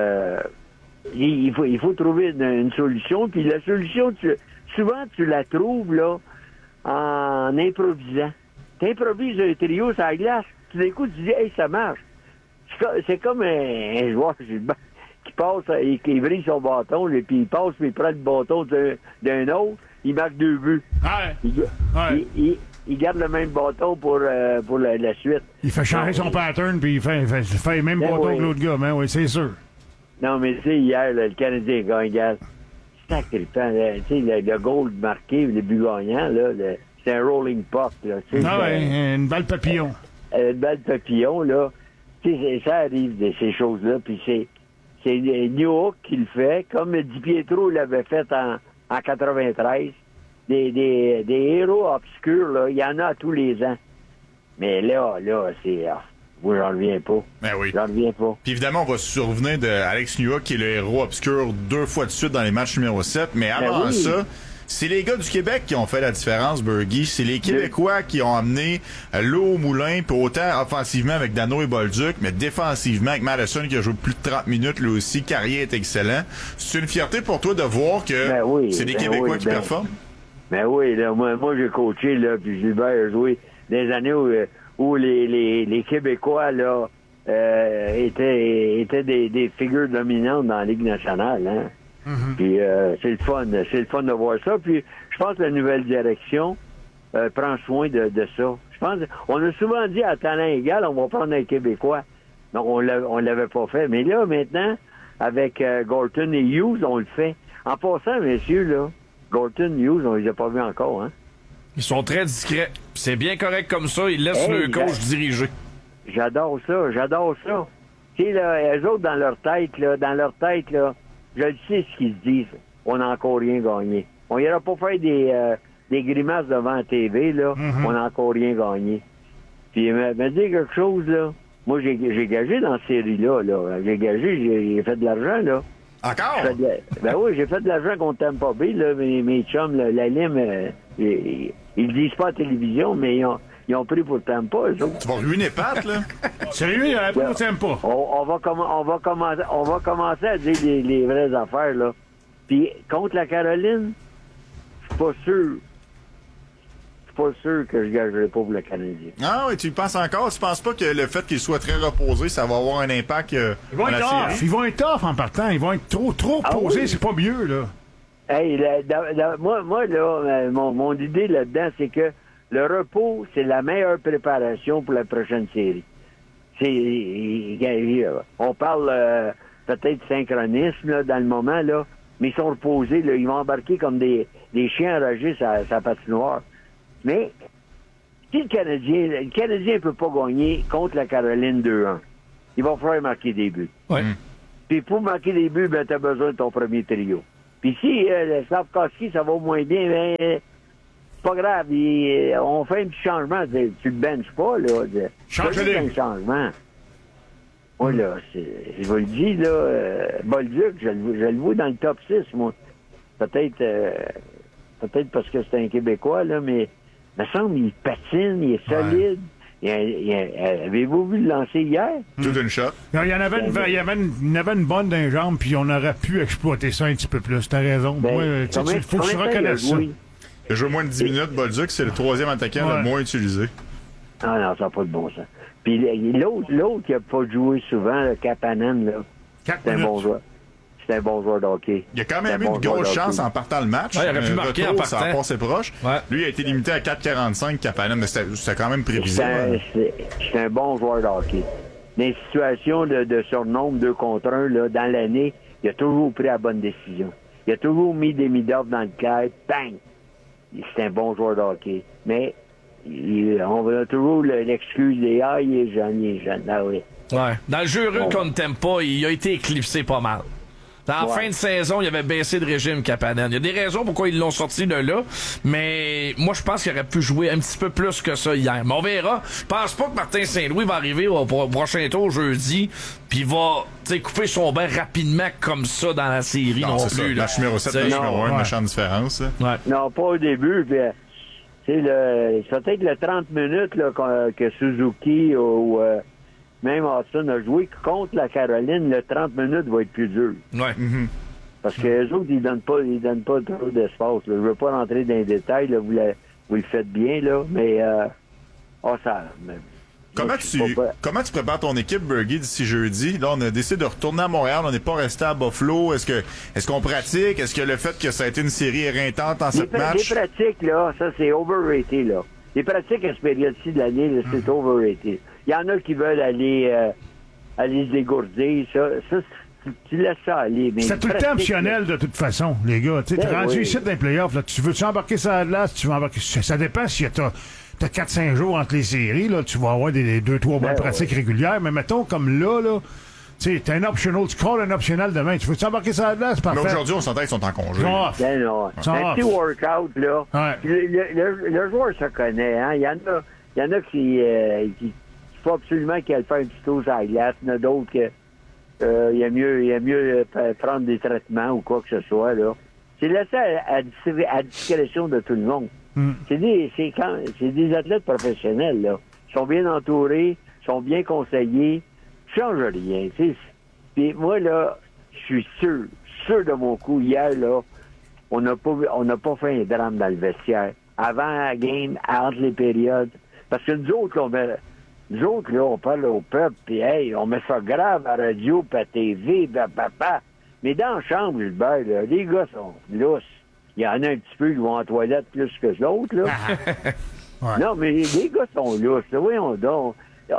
il faut trouver une solution. Puis la solution, souvent, tu la trouves, là, en improvisant. Tu improvises un trio sur la glace. Tout d'un coup, tu dis, hey, ça marche. C'est comme un joueur qui passe, qui brise son bâton, et puis il passe, puis il prend le bâton d'un autre, il marque 2 buts. Il garde le même bâton pour la suite. Il fait changer son pattern, puis il fait le même bâton que l'autre gars, mais oui, c'est sûr. Non, mais tu sais, hier, là, le Canadien gagne, gars. Sacripant, tu sais, le goal marqué, le but gagnant, là, c'est un rolling puck, là. Une balle papillon. Une balle papillon, là. Tu sais, ça arrive de ces choses-là, puis c'est Newhook qui le fait, comme Di Pietro l'avait fait en 93. Des héros obscurs, là, il y en a à tous les ans. Mais là, c'est... moi, j'en reviens pas. Ben oui. J'en reviens pas. Puis évidemment, on va se souvenir de Alex Newhook, qui est le héros obscur 2 fois de suite dans les matchs numéro 7. Mais avant ça, c'est les gars du Québec qui ont fait la différence, Bergie. C'est les Québécois qui ont amené l'eau au moulin, puis autant offensivement avec Danault et Bolduc, mais défensivement avec Madison qui a joué plus de 30 minutes, lui aussi. Carrier est excellent. C'est une fierté pour toi de voir que c'est les Québécois qui performent? Ben oui, là, moi j'ai coaché, là, puis Gilbert a joué des années où les Québécois, là, étaient des figures dominantes dans la Ligue nationale, hein. Mm-hmm. Puis c'est le fun de voir ça. Puis je pense que la nouvelle direction prend soin de ça. Je pense, on a souvent dit à talent égal, on va prendre un Québécois. Donc on l'avait pas fait. Mais là, maintenant, avec Gorton et Hughes, on le fait. En passant, messieurs, là, Gorton, Hughes, on les a pas vus encore, hein? Ils sont très discrets. C'est bien correct comme ça. Ils laissent le coach diriger. J'adore ça. Tu sais, là, eux autres, dans leur tête, là, je le sais ce qu'ils se disent. On n'a encore rien gagné. On n'ira pas faire des grimaces devant la TV, là. Mm-hmm. On n'a encore rien gagné. Puis, me dire quelque chose, là. Moi, j'ai gagé dans cette série-là, là. J'ai fait de l'argent, là. Encore? Ben oui, j'ai fait de l'argent contre Tampa Bay, là. Mes chums, là, la lime, ils le disent pas à la télévision, mais ils ont pris pour Tampa, eux autres. Tu vas ruiner Pat, là? Sérieux, il n'y a pas pour Tampa. On va commencer à dire les vraies affaires, là. Puis, contre la Caroline, je suis pas sûr que je gagerai pas pour le Canadien. Ah oui, tu y penses encore? Tu penses pas que le fait qu'il soit très reposé, ça va avoir un impact Ils vont être tough en partant. Ils vont être trop posés. Oui. C'est pas mieux, là. Hey, moi, là, mon idée là-dedans, c'est que le repos, c'est la meilleure préparation pour la prochaine série. On parle peut-être synchronisme, là, dans le moment, là. mais ils sont reposés, là. Ils vont embarquer comme des chiens enragés sur la patinoire. Mais, si le Canadien ne peut pas gagner contre la Caroline 2-1, il va falloir marquer des buts. Ouais. Puis pour marquer des buts, ben, tu as besoin de ton premier trio. Puis si Slavkovski, ça va moins bien, ben, c'est pas grave. On fait un petit changement. Tu le benches pas, là. Change-le. un changement. Moi, là, je vous le dis, là, Bolduc, je le vois dans le top 6, moi. Peut-être parce que c'est un Québécois, là, mais il me semble qu'il patine, il est solide. Avez-vous vu le lancer hier? Toute une shot. Il y en avait une bonne dans les jambes, puis on aurait pu exploiter ça un petit peu plus. T'as raison. Il faut que je reconnaisse ça. Il a joué moins de 10 minutes, Bolduc, c'est le troisième attaquant le moins utilisé. Ah non, ça n'a pas de bon sens. Puis l'autre qui n'a pas joué souvent, le Kapanen, là, c'est un bon joueur. C'est un bon joueur de hockey. Il a quand même eu une grosse chance en partant le match. Ouais, il aurait pu marquer en ça a partant. passé proche. Ouais. Lui, il a été limité à 4,45 Kapanen, mais c'était quand même prévisible. C'est un bon joueur de hockey. Dans les situations de surnombre 2 contre 1, là, dans l'année, il a toujours pris la bonne décision. Il a toujours mis des mid-off dans le clair. Bang! C'est un bon joueur de hockey. Mais on a toujours l'excuse des « Ah, il est jeune. » Ah oui. Ouais. Dans le jeu heureux qu'on ne t'aime pas, il a été éclipsé pas mal. En fin de saison, il avait baissé de régime Kapanen. Il y a des raisons pourquoi ils l'ont sorti de là, mais moi, je pense qu'il aurait pu jouer un petit peu plus que ça hier. Mais on verra. Je pense pas que Martin Saint-Louis va arriver au prochain tour jeudi, puis il va couper son bain rapidement comme ça dans la série non c'est plus. Ça. Match numéro 7, match numéro 1, méchante différence. Ouais. Non, pas au début. Puis, c'est peut-être le 30 minutes là, que Suzuki ou même Austin a joué contre la Caroline, le 30 minutes va être plus dur. Ouais. Mm-hmm. Parce que les autres, ils donnent pas trop d'espace. Là. Je veux pas rentrer dans les détails, là, vous le faites bien, là, mais Comment tu prépares ton équipe, Bergie, d'ici jeudi? Là, on a décidé de retourner à Montréal. On n'est pas resté à Buffalo. Est-ce qu'on pratique? Est-ce que le fait que ça a été une série éreintante en 7 matchs? Les pratiques, là, ça, c'est overrated, là. Les pratiques à cette période-ci de l'année, là, c'est overrated. Il y en a qui veulent aller se dégourdir. Ça, tu laisses ça aller. C'est tout le temps optionnel, de toute façon, les gars. Tu es rendu ici dans les playoffs. Là, tu veux-tu embarquer ça à glace? Tu veux embarquer... Ça dépend si t'as 4-5 jours entre les séries. Là, tu vas avoir des 2-3 bonnes pratiques régulières. Mais mettons, comme là, tu sais, t'as un optional. Tu calls un optional demain. Tu veux-tu embarquer ça à glace? Parfait. Mais aujourd'hui, on s'entend qu'ils sont en congé. Un petit workout, là. Ouais. Le joueur se connaît. Hein? Il y en a qui faut absolument qu'elle fasse un petit tour sur la glace. Il y en a d'autres que il y a mieux prendre des traitements ou quoi que ce soit, là. C'est laissé à discrétion de tout le monde. C'est des athlètes professionnels, là. Ils sont bien entourés, ils sont bien conseillés. Ça change rien, tu sais. Puis moi, là, je suis sûr de mon coup, hier, là, on n'a pas fait un drame dans le vestiaire. Avant la game, entre les périodes. Parce que nous autres, là, on parle au peuple, puis hey, on met ça grave à la radio, puis à TV, papa. Mais dans la chambre, Gilbert, là, les gars sont lousses. Il y en a un petit peu qui vont en toilette plus que d'autres, là. Ouais. Non, mais les gars sont lousses. Là. Voyons donc.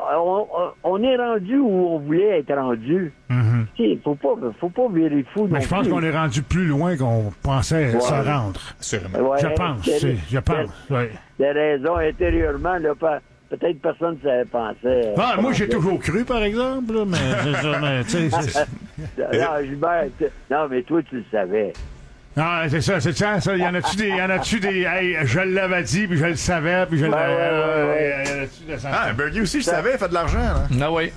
On est rendu où on voulait être rendu. Il faut pas virer fou. Mais je pense qu'on est rendu plus loin qu'on pensait se rendre. Sûrement. Ouais, Je pense. Ouais. Des raisons intérieurement, là, peut-être personne ne pensait. Moi, j'ai toujours cru, par exemple, là, mais tu sais. Non, Gilbert, non, mais toi, tu le savais. Ah, c'est ça. Il y en a-tu des. Hey, je l'avais dit, puis je le savais, puis je l'avais. Bergie aussi, je savais, il fait de l'argent, là. Ah oui.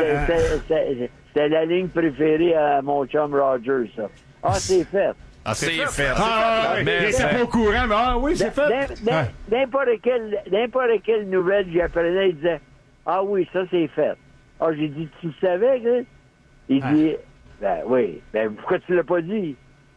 C'était la ligne préférée à mon chum Roger, ça. Ah, c'est fait. Ah, c'est fait. Mais c'est pas au courant, mais oui, c'est fait. N'importe quelle nouvelle j'apprenais, il disait ah oui, ça c'est fait. Ah, j'ai dit, tu le savais, que? Il dit, ben oui, ben pourquoi tu l'as pas dit?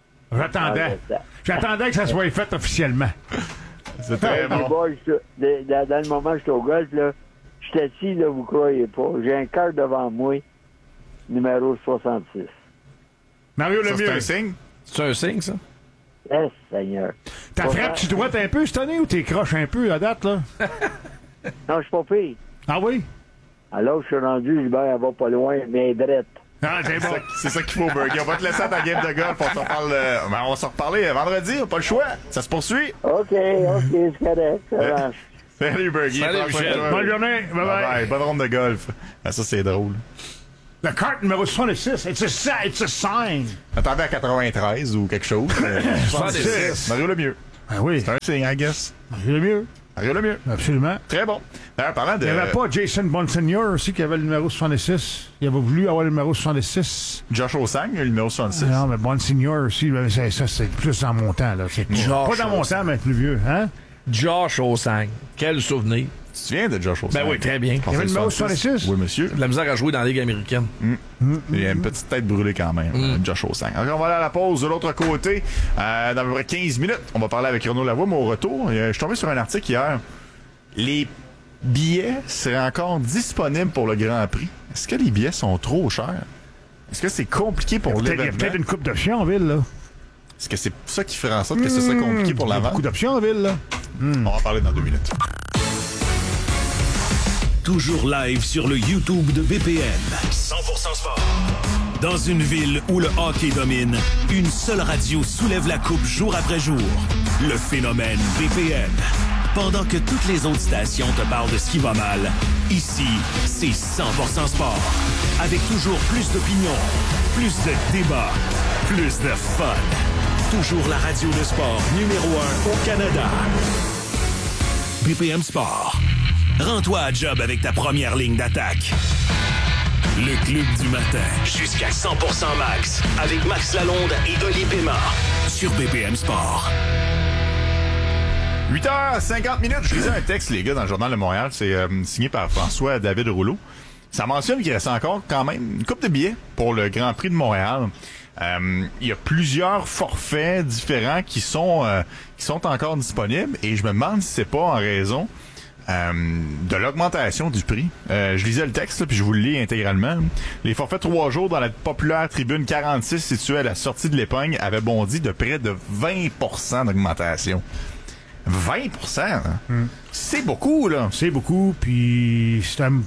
J'attendais que ça soit fait officiellement. C'est très bon. Dans le moment où j'étais au golf, là, j'étais assis, là, vous croyez pas. J'ai un cœur devant moi, numéro 66. Mario Lemieux. C'est un signe? C'est un signe, ça? Eh, Seigneur. Ta frappe-tu droite un peu cette année ou t'es croche un peu à date, là? Non, je suis pas pire. Ah oui? Alors, je suis rendu, Gilbert, elle va pas loin, mais drette. Ah, c'est bon. C'est ça qu'il faut, Bergie. On va te laisser à ta game de golf. On va s'en reparler vendredi. Pas le choix. Ça se poursuit. OK, c'est correct. Ça marche. Salut, Bergie. Salut, Michel. Bonne journée. Bye-bye. Bonne ronde de golf. Ah, ça, c'est drôle. La carte numéro 66. It's a sign. Attendez à 93 ou quelque chose. 66. Mario Lemieux. Ah oui. C'est un signe, I guess. Mario Lemieux. Mario Lemieux. Absolument. Très bon. D'ailleurs, parlant de... Il n'y avait pas Jason Bonsignor aussi qui avait le numéro 66. Il avait voulu avoir le numéro 66. Josh Osang, le numéro 66. Non, mais Bonsignor aussi, ça, c'est plus dans mon temps. Là. C'est pas dans mon temps, mais plus vieux. Hein? Josh Osang. Quel souvenir. Tu te souviens de Josh Osang? Ben oui, très bien. Il y avait le numéro 66? Oui, monsieur. De la misère à jouer dans la Ligue américaine. Il a une petite tête brûlée quand même, Josh Osang. Alors, on va aller à la pause de l'autre côté. Dans à peu près 15 minutes, on va parler avec Renaud Lavoie, mais au retour, je suis tombé sur un article hier. Les billets seraient encore disponibles pour le Grand Prix. Est-ce que les billets sont trop chers? Est-ce que c'est compliqué pour l'événement? Il y a peut-être une coupe d'options en ville, là. Est-ce que c'est ça qui ferait en sorte que c'est ça compliqué pour la vente? Beaucoup d'options en ville, là. On va en parler dans 2 minutes. Toujours live sur le YouTube de BPM. 100% sport. Dans une ville où le hockey domine, une seule radio soulève la coupe jour après jour. Le phénomène BPM. Pendant que toutes les autres stations te parlent de ce qui va mal, ici, c'est 100% sport. Avec toujours plus d'opinions, plus de débats, plus de fun. Toujours la radio de sport numéro 1 au Canada. BPM Sport. Rends-toi à job avec ta première ligne d'attaque. Le club du matin. Jusqu'à 100% max. Avec Max Lalonde et Oli Pema. Sur BPM Sport. 8h50. Je lisais un texte, les gars, dans le Journal de Montréal. C'est signé par François-David Rouleau. Ça mentionne qu'il reste encore quand même une couple de billets pour le Grand Prix de Montréal. Il y a plusieurs forfaits différents qui sont encore disponibles. Et je me demande si c'est pas en raison de l'augmentation du prix. Je lisais le texte, là, puis je vous le lis intégralement. Les forfaits 3 jours dans la populaire tribune 46 située à la sortie de l'Épagne avaient bondi de près de 20% d'augmentation. 20%? Hein? C'est beaucoup, là. C'est beaucoup, puis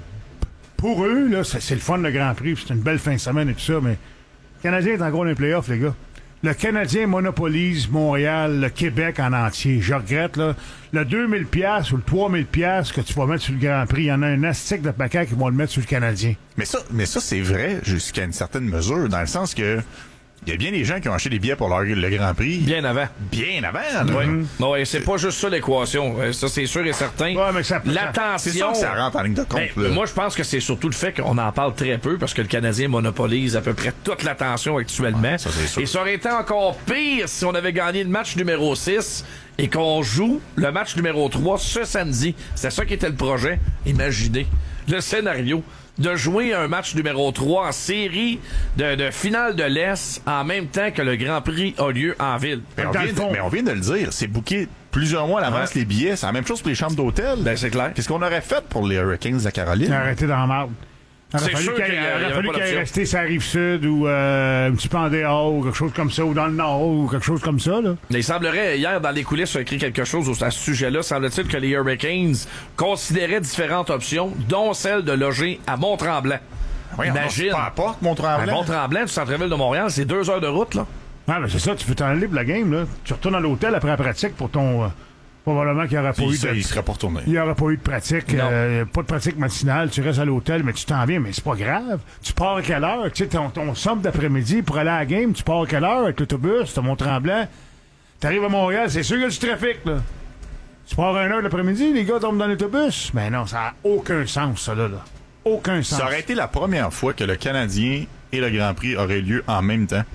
pour eux, là, c'est le fun, le Grand Prix, puis c'est une belle fin de semaine et tout ça, mais le Canadien est encore dans les playoffs, les gars. Le Canadien monopolise Montréal, le Québec en entier. Je regrette, là, le 2000$ ou le 3000$ que tu vas mettre sur le Grand Prix, il y en a un astique de paquet qui vont le mettre sur le Canadien. Mais ça c'est vrai jusqu'à une certaine mesure, dans le sens que il y a bien des gens qui ont acheté des billets pour le Grand Prix. Bien avant. Bien avant, là. Oui. Non, et c'est pas juste ça l'équation. Ça, c'est sûr et certain. Ouais, mais l'attention. C'est sûr que ça rentre en ligne de compte. Ben, moi, je pense que c'est surtout le fait qu'on en parle très peu parce que le Canadien monopolise à peu près toute l'attention actuellement. Ouais, ça, c'est sûr. Et ça aurait été encore pire si on avait gagné le match numéro 6 et qu'on joue le match numéro 3 ce samedi. C'était ça qui était le projet. Imaginez le scénario de jouer un match numéro 3 en série de finale de l'Est en même temps que le Grand Prix a lieu en ville. Mais on vient de le dire, c'est booké plusieurs mois à l'avance les billets. C'est la même chose pour les chambres d'hôtel. Ben, c'est clair. Qu'est-ce qu'on aurait fait pour les Hurricanes de la Caroline? Arrêtez dans la marde. Il aurait fallu qu'il ait resté sur la Rive-Sud ou un petit peu en dehors ou quelque chose comme ça, ou dans le Nord ou quelque chose comme ça. Là. Il semblerait, hier, dans les coulisses, on a écrit quelque chose à ce sujet-là. Semble-t-il que les Hurricanes considéraient différentes options, dont celle de loger à Mont-Tremblant. Oui, imagine. Pas à porte, Mont-Tremblant. Mont-Tremblant, du centre-ville de Montréal, c'est 2 heures de route, là. Ah, mais c'est ça, tu peux t'en aller pour la game, là. Tu retournes à l'hôtel après la pratique pour ton... probablement qu'il n'y aurait pas eu il serait pas retourné. Il n'y aurait pas eu de pratique. Pas de pratique matinale. Tu restes à l'hôtel, mais tu t'en viens. Mais c'est pas grave. Tu pars à quelle heure? Tu sais, ton somme d'après-midi pour aller à la game, tu pars à quelle heure avec l'autobus? T'as Mont-Tremblant. T'arrives à Montréal, c'est sûr qu'il y a du trafic, là. Tu pars à 1h l'après-midi, les gars tombent dans l'autobus. Mais non, ça n'a aucun sens, ça, là. Aucun sens. Ça aurait été la première fois que le Canadien et le Grand Prix auraient lieu en même temps.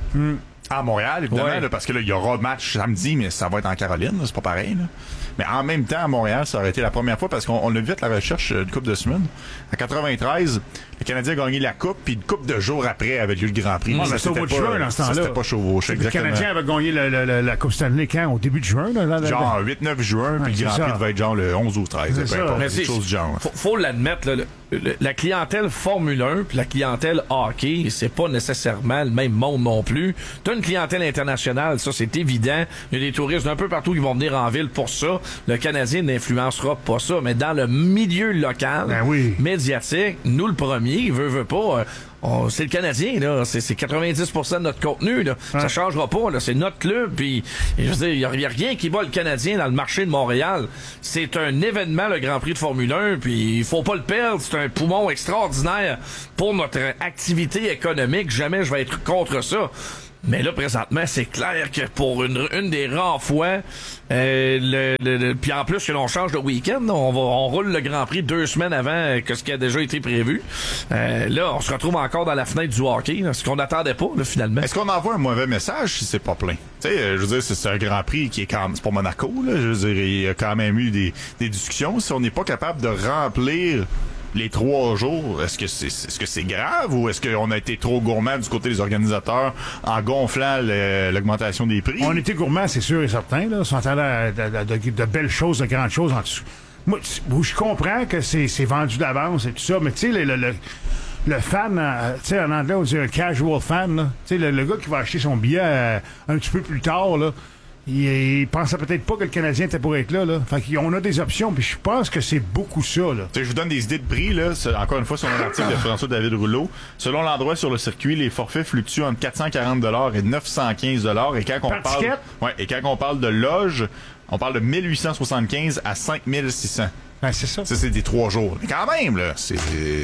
À Montréal, évidemment, là, parce que là, il y aura match samedi, mais ça va être en Caroline, là, c'est pas pareil. Là. Mais en même temps, à Montréal, ça aurait été la première fois parce qu'on l'a vu à la recherche une couple de semaines. En 93, le Canadien a gagné la Coupe, puis une couple de jours après avait lieu le Grand Prix. C'était au mois de juin, dans ce temps-là. C'était pas chevauché, exactement. Le Canadien avait gagné la Coupe Stanley quand? Au début de juin? Là, genre 8-9 juin, puis le Grand Prix devait être genre le 11 ou 13. Quelque chose du genre. Faut l'admettre, là, la clientèle Formule 1 puis la clientèle hockey, c'est pas nécessairement le même monde non plus. T'as une clientèle internationale, ça c'est évident. Il y a des touristes d'un peu partout qui vont venir en ville pour ça. Le Canadien n'influencera pas ça, mais dans le milieu local, médiatique, nous le premier, veut pas... c'est le Canadien, là. C'est 90% de notre contenu, là. Ça changera pas, là. C'est notre club, puis je veux dire, il y a rien qui bat le Canadien dans le marché de Montréal. C'est un événement, le Grand Prix de Formule 1, puis il faut pas le perdre. C'est un poumon extraordinaire pour notre activité économique. Jamais je vais être contre ça. Mais là, présentement, c'est clair que pour une des rares fois, puis en plus que l'on change de week-end, on roule le Grand Prix 2 semaines avant que ce qui a déjà été prévu. Là, on se retrouve encore dans la fenêtre du hockey, là, ce qu'on n'attendait pas, là, finalement. Est-ce qu'on envoie un mauvais message si c'est pas plein? Tu sais, je veux dire, c'est un Grand Prix qui est quand même, c'est pas Monaco, là. Je veux dire, il y a quand même eu des discussions. Si on n'est pas capable de remplir les 3 jours, est-ce que c'est grave ou est-ce qu'on a été trop gourmand du côté des organisateurs en gonflant l'augmentation des prix? On était gourmand, c'est sûr et certain. Là. On s'entendait de belles choses, de grandes choses en dessous. Moi, je comprends que c'est vendu d'avance et tout ça, mais tu sais, le fan, tu sais, en anglais, on dit un casual fan, là. Tu sais, le gars qui va acheter son billet un petit peu plus tard, là, il pensait peut-être pas que le Canadien était pour être là. Fait qu'on a des options, puis je pense que c'est beaucoup ça, là. Tu sais, je vous donne des idées de prix, là. Encore une fois, sur un article de François-David Rouleau. Selon l'endroit sur le circuit, les forfaits fluctuent entre 440 $ et 915 $. Et quand on parle de loge, on parle de 1875 à 5600. Ben, c'est ça. Ça, c'est des 3 jours. Mais quand même, là, c'est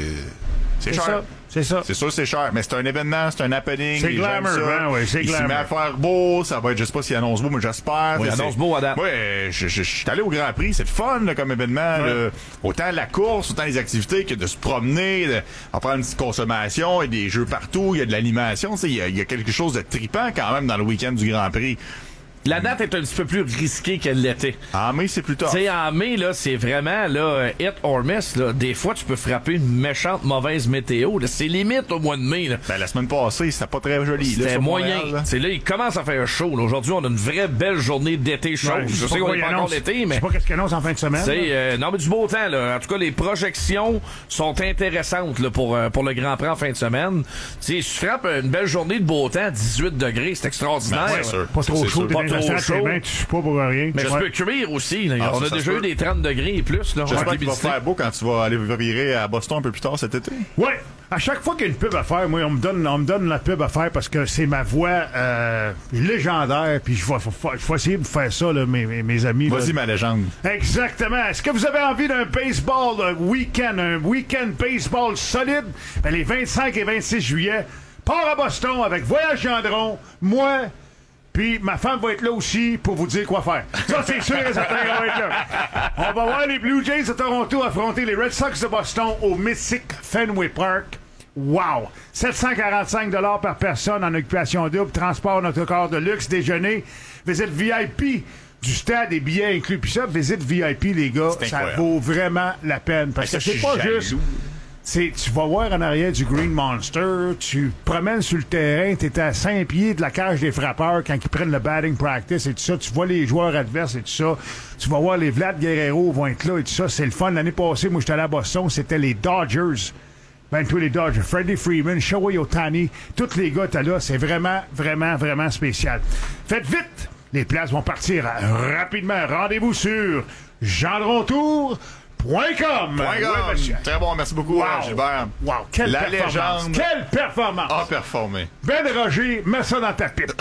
cher. Ça. C'est ça. C'est sûr, c'est cher, mais c'est un événement, c'est un happening. C'est glamour, hein, oui, c'est glamour. Il se met à faire beau, ça va être, je sais pas s'il annonce beau, mais j'espère. Oui, il annonce beau à date. Ouais, je suis allé au Grand Prix, c'est le fun, là, comme événement, là. Autant la course, autant les activités que de se promener, de faire une petite consommation, il y a des jeux partout, il y a de l'animation, tu sais, il y a quelque chose de trippant quand même dans le week-end du Grand Prix. La date est un petit peu plus risquée qu'elle l'était. En mai, c'est plus tard. Tu sais, en mai, là, c'est vraiment, là, hit or miss, là. Des fois, tu peux frapper une méchante mauvaise météo, là. C'est limite au mois de mai, là. Ben, la semaine passée, c'était pas très joli, là. C'était moyen. C'est là, il commence à faire chaud, là. Aujourd'hui, on a une vraie belle journée d'été chaude. Ouais, je sais qu'on n'est pas encore d'été, mais. Je sais pas qu'est-ce qu'il annonce en fin de semaine. Non, mais du beau temps, là. En tout cas, les projections sont intéressantes, là, pour le Grand Prix en fin de semaine. Tu sais, si tu frappes une belle journée de beau temps, 18 degrés, c'est extraordinaire. Ben, c'est sûr. Pas trop chaud, pas trop chaud. Tu suis pas pour rien. Mais je peux cuire aussi. Là. On a déjà eu des 30 degrés et plus. Là. J'espère qu'il va faire beau quand tu vas aller virer à Boston un peu plus tard cet été. Ouais. À chaque fois qu'il y a une pub à faire, moi, on me donne la pub à faire parce que c'est ma voix légendaire. Puis je vais essayer de faire ça, là, mes amis. Vas-y, ma légende. Exactement. Est-ce que vous avez envie d'un baseball un week-end baseball solide? Ben, les 25 et 26 juillet, part à Boston avec Voyage Gendron, moi... Puis ma femme va être là aussi pour vous dire quoi faire. Ça, c'est sûr et certain qu'on va être là. On va voir les Blue Jays de Toronto affronter les Red Sox de Boston au Mythic Fenway Park. Wow! 745 $ par personne en occupation double, transport notre corps de luxe, déjeuner, visite VIP du stade et billets inclus. Puis ça, visite VIP, les gars, ça vaut vraiment la peine. Parce que c'est pas juste... Tu vas voir en arrière du Green Monster, tu promènes sur le terrain, tu es à 5 pieds de la cage des frappeurs quand ils prennent le batting practice et tout ça. Tu vois les joueurs adverses et tout ça. Tu vas voir les Vlad Guerrero vont être là et tout ça. C'est le fun. L'année passée, moi, j'étais allé à Boston, c'était les Dodgers. Ben, tous les Dodgers. Freddie Freeman, Shohei Ohtani, tous les gars étaient là. C'est vraiment, vraiment, vraiment spécial. Faites vite! Les places vont partir rapidement. Rendez-vous sur gendrontour.com. Très bon, merci beaucoup, Gilbert. Wow, quelle la performance. Légende quelle performance! a performé. Ben Roger, mets ça dans ta pipe.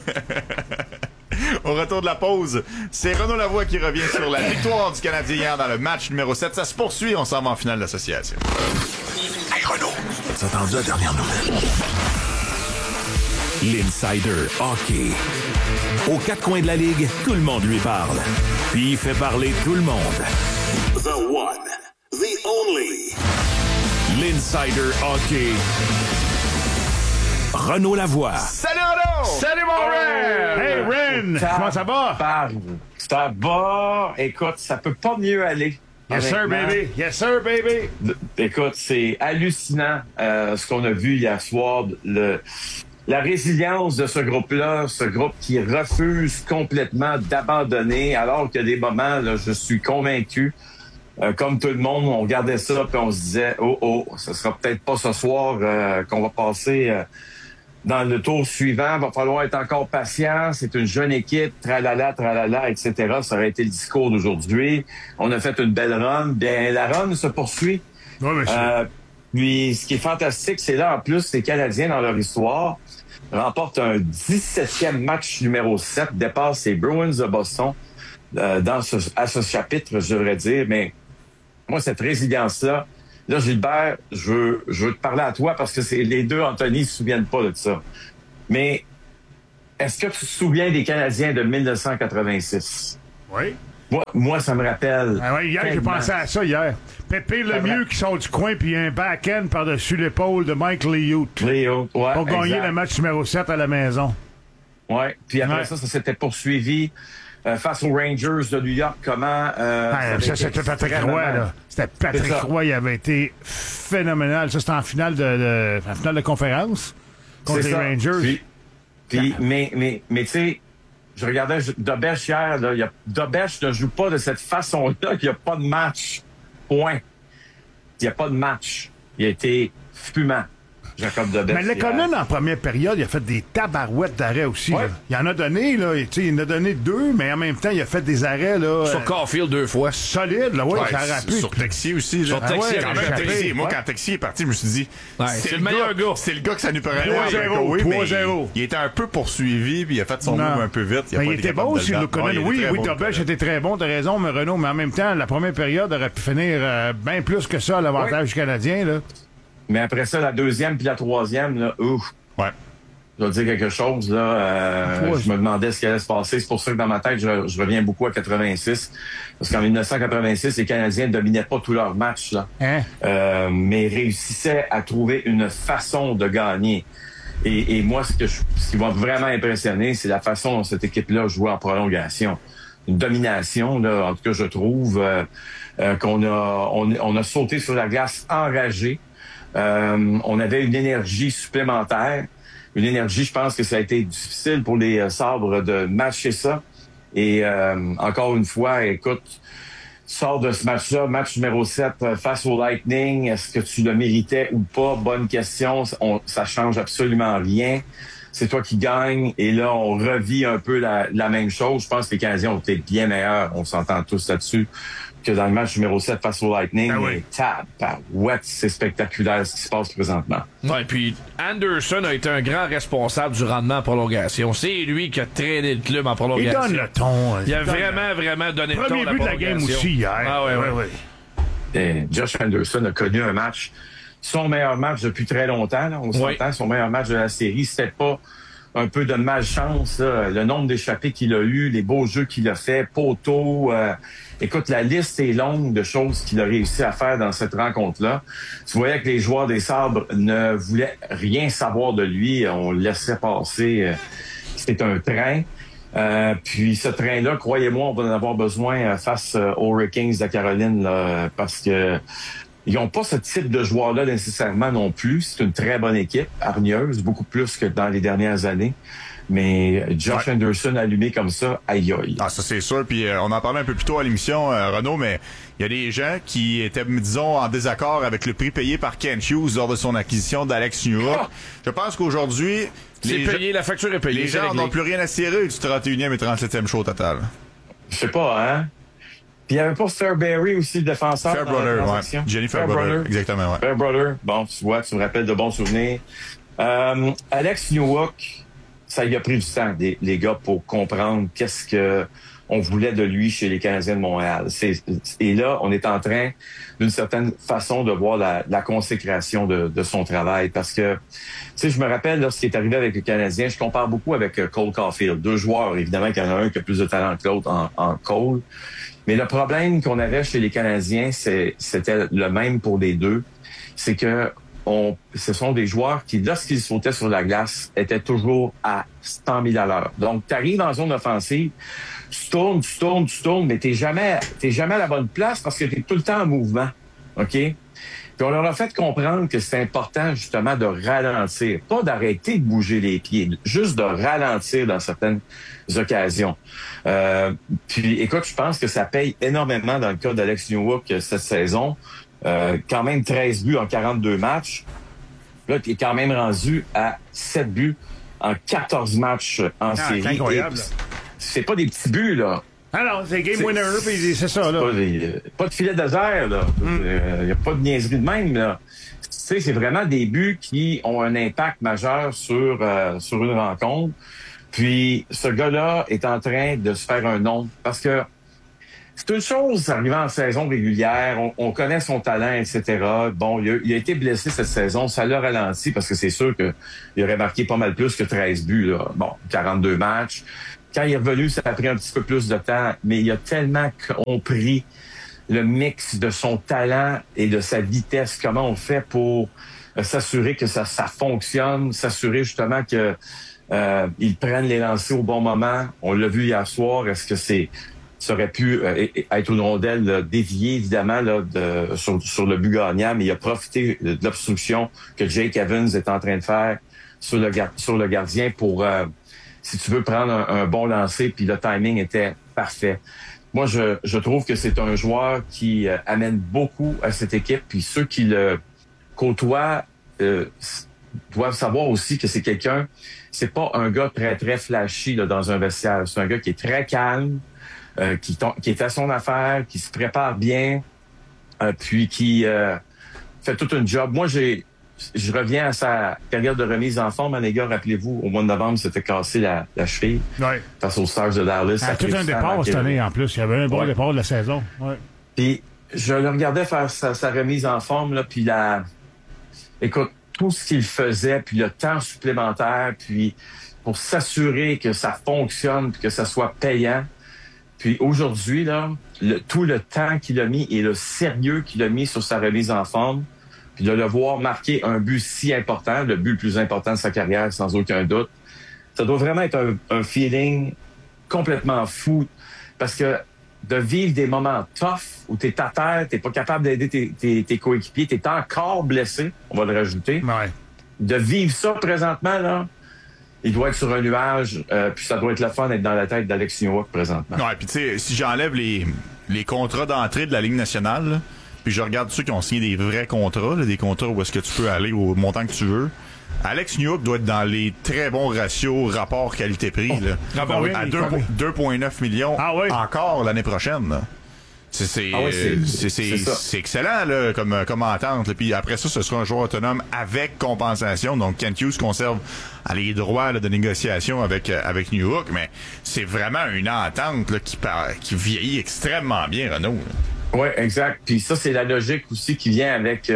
Au retour de la pause, c'est Renaud Lavoie qui revient sur la victoire du Canadien hier dans le match numéro 7. Ça se poursuit, on s'en va en finale d'association. Hey Renaud, t'as entendu la dernière nouvelle? L'Insider Hockey. Aux 4 coins de la Ligue, tout le monde lui parle. Puis il fait parler tout le monde. The one, the only. L'Insider Hockey. Renaud Lavoie. Salut Renaud! Salut mon Ren! Hey Ren! Comment ça va? Ça va. Écoute, ça peut pas mieux aller. Yes sir, baby! Yes sir, baby! Écoute, c'est hallucinant ce qu'on a vu hier soir. La résilience de ce groupe-là, ce groupe qui refuse complètement d'abandonner, alors qu'il y a des moments, là, je suis convaincu, comme tout le monde, on regardait ça puis on se disait, ce sera peut-être pas ce soir qu'on va passer dans le tour suivant, va falloir être encore patient, c'est une jeune équipe, tralala, etc. Ça aurait été le discours d'aujourd'hui. On a fait une belle run, bien la run se poursuit. Oui, monsieur. Puis, ce qui est fantastique, c'est là, en plus, les Canadiens, dans leur histoire, remportent un 17e match numéro 7, dépassent les Bruins de Boston à ce chapitre, je devrais dire. Mais moi, cette résilience-là, là, Gilbert, je veux te parler à toi parce que c'est les deux, Anthony, ne se souviennent pas de ça. Mais est-ce que tu te souviens des Canadiens de 1986? Oui. Moi, ça me rappelle. Ah ouais, hier, j'ai pensé à ça hier. Pépé Lemieux qui sort du coin puis un back-end par-dessus l'épaule de Mike Liut. Liut, ouais. Pour gagner le match numéro 7 à la maison. Ouais. Puis après ça s'était poursuivi face aux Rangers de New York. Comment... ça, c'était Patrick Roy, là. C'était Patrick Roy, il avait été phénoménal. Ça, c'était en finale de conférence contre les Rangers. Mais tu sais, je regardais Dobech hier, là. Dobech ne joue pas de cette façon-là. Il n'y a pas de match. Point. Il n'y a pas de match. Il a été fumant, Jacob Dobech. Mais Lekonen, en première période, il a fait des tabarouettes d'arrêt aussi. Ouais. Là. Il en a donné, là. Il en a donné 2, mais en même temps, il a fait des arrêts, là. Sur Caulfield 2 fois. Solide, là. Ouais, ça a pu. Sur Texier aussi. Sur Texier, quand Texier est parti, je me suis dit, c'est le meilleur gars. C'est le gars que ça nous prenait. 3-0. Il était un peu poursuivi, puis il a fait son move un peu vite. Il était bon aussi, Lekonen. Oui, Dobech était très bon, t'as raison, mais Renaud, mais en même temps, la première période aurait pu finir bien plus que ça à l'avantage canadien, là. Mais après ça, la deuxième puis la troisième, là, ouf. Ouais. Je dois dire quelque chose, là. Je me demandais ce qui allait se passer. C'est pour ça que dans ma tête, je reviens beaucoup à 86. Parce qu'en 1986, les Canadiens ne dominaient pas tous leurs matchs, là. Mais réussissaient à trouver une façon de gagner. Et moi, ce qui m'a vraiment impressionné, c'est la façon dont cette équipe-là jouait en prolongation. Une domination, là, en tout cas, je trouve, qu'on a sauté sur la glace enragé. On avait une énergie supplémentaire. Une énergie, je pense que ça a été difficile pour les Sabres de matcher ça. Et encore une fois, écoute, sors de ce match-là, match numéro 7 face au Lightning. Est-ce que tu le méritais ou pas? Bonne question. Ça change absolument rien. C'est toi qui gagne. Et là, on revit un peu la même chose. Je pense que les Canadiens ont été bien meilleurs. On s'entend tous là-dessus. Que dans le match numéro 7 face au Lightning. Oui. Tabarouette, c'est spectaculaire ce qui se passe présentement. Ouais, puis Anderson a été un grand responsable du rendement en prolongation. C'est lui qui a traîné le club en prolongation. Il donne le ton. Il a vraiment donné le ton. Premier but de la game aussi hier. Ah ouais. Et Josh Anderson a connu un match, son meilleur match depuis très longtemps. Là, on s'entend, son meilleur match de la série. C'était pas un peu de malchance, là. Le nombre d'échappées qu'il a eu, les beaux jeux qu'il a fait, poteau. Écoute, la liste est longue de choses qu'il a réussi à faire dans cette rencontre-là. Tu voyais que les joueurs des Sabres ne voulaient rien savoir de lui. On le laissait passer. C'est un train. Puis ce train-là, croyez-moi, on va en avoir besoin face aux Hurricanes de la Caroline, là, parce que ils n'ont pas ce type de joueur-là nécessairement non plus. C'est une très bonne équipe, hargneuse, beaucoup plus que dans les dernières années. Mais Josh Anderson allumé comme ça, aïe aïe. Ah, ça c'est sûr. Puis on en parlait un peu plus tôt à l'émission, Renaud, mais il y a des gens qui étaient, disons, en désaccord avec le prix payé par Kent Hughes lors de son acquisition d'Alex Newhook. Je pense qu'aujourd'hui, la facture est payée. Les gens n'ont plus rien à cirer du 31e et 37e show total. Je sais pas, hein? Puis il n'y avait pas Fairbury aussi, le défenseur. Fairbrother, ouais. Jenny Fairbrother, exactement, ouais. Fairbrother, bon, tu vois, tu me rappelles de bons souvenirs. Alex Newhook, ça y a pris du temps, les gars, pour comprendre qu'est-ce que on voulait de lui chez les Canadiens de Montréal. Et là, on est en train, d'une certaine façon, de voir la consécration de son travail. Parce que, tu sais, je me rappelle, là, ce qui est arrivé avec les Canadiens, je compare beaucoup avec Cole Caulfield. Deux joueurs, évidemment, qu'il y en a un qui a plus de talent que l'autre en Cole. Mais le problème qu'on avait chez les Canadiens, c'était le même pour les deux. C'est que ce sont des joueurs qui, lorsqu'ils sautaient sur la glace, étaient toujours à 100 000 à l'heure. Donc, tu arrives en zone offensive, tu tournes, mais t'es jamais à la bonne place parce que t'es tout le temps en mouvement. OK? Puis on leur a fait comprendre que c'est important, justement, de ralentir. Pas d'arrêter de bouger les pieds, juste de ralentir dans certaines occasions. Puis, écoute, je pense que ça paye énormément dans le cas d'Alex Newhook cette saison. Quand même 13 buts en 42 matchs. Là, tu es quand même rendu à 7 buts en 14 matchs en série. C'est incroyable. C'est pas des petits buts, là. Ah non, c'est game winner, puis c'est ça, là. Pas de filet désert, là. Il n'y a pas de niaiserie de même, là. c'est vraiment des buts qui ont un impact majeur sur une rencontre. Puis ce gars-là est en train de se faire un nom parce que c'est une chose arriver en saison régulière, on connaît son talent, etc. Bon, il a été blessé cette saison, ça l'a ralenti parce que c'est sûr qu'il aurait marqué pas mal plus que 13 buts. Là. Bon, 42 matchs. Quand il est revenu, ça a pris un petit peu plus de temps, mais il a tellement compris le mix de son talent et de sa vitesse, comment on fait pour s'assurer que ça fonctionne, s'assurer justement que ils prennent les lancers au bon moment. On l'a vu hier soir, est-ce que ça aurait pu être une rondelle déviée, évidemment, là, sur le but gagnant, mais il a profité de l'obstruction que Jake Evans est en train de faire sur le gardien pour, si tu veux, prendre un bon lancer, puis le timing était parfait. Moi, je trouve que c'est un joueur qui amène beaucoup à cette équipe, puis ceux qui le côtoient doivent savoir aussi que c'est c'est pas un gars très, très flashy là, dans un vestiaire. C'est un gars qui est très calme, qui est à son affaire, qui se prépare bien, puis qui fait tout un job. Moi, je reviens à sa carrière de remise en forme. Les gars, rappelez-vous, au mois de novembre, s'était cassé la cheville face aux Stars de Dallas. Tout un départ cette année, en plus. Il y avait un bon départ de la saison. Ouais. Puis, je le regardais faire sa remise en forme, là, puis écoute, tout ce qu'il faisait, puis le temps supplémentaire, puis pour s'assurer que ça fonctionne, puis que ça soit payant. Puis aujourd'hui, là, tout le temps qu'il a mis et le sérieux qu'il a mis sur sa remise en forme, puis de le voir marquer un but si important, le but le plus important de sa carrière, sans aucun doute, ça doit vraiment être un feeling complètement fou. Parce que de vivre des moments tough où t'es à terre, t'es pas capable d'aider tes coéquipiers, t'es encore blessé, on va le rajouter. Ouais. De vivre ça présentement, là, il doit être sur un nuage, puis ça doit être le fun d'être dans la tête d'Alex Newhook présentement. Ouais, puis tu sais, si j'enlève les contrats d'entrée de la Ligue nationale, là, puis je regarde ceux qui ont signé des vrais contrats, là, des contrats où est-ce que tu peux aller au montant que tu veux, Alex Newhook doit être dans les très bons ratios rapport qualité-prix. Là. À 2,9 millions encore l'année prochaine. Là. C'est excellent là, comme entente. Puis après ça, ce sera un joueur autonome avec compensation. Donc Kent Hughes conserve les droits là, de négociation avec Newhook, mais c'est vraiment une entente là, qui vieillit extrêmement bien, Renaud. Oui, exact. Puis ça, c'est la logique aussi qui vient avec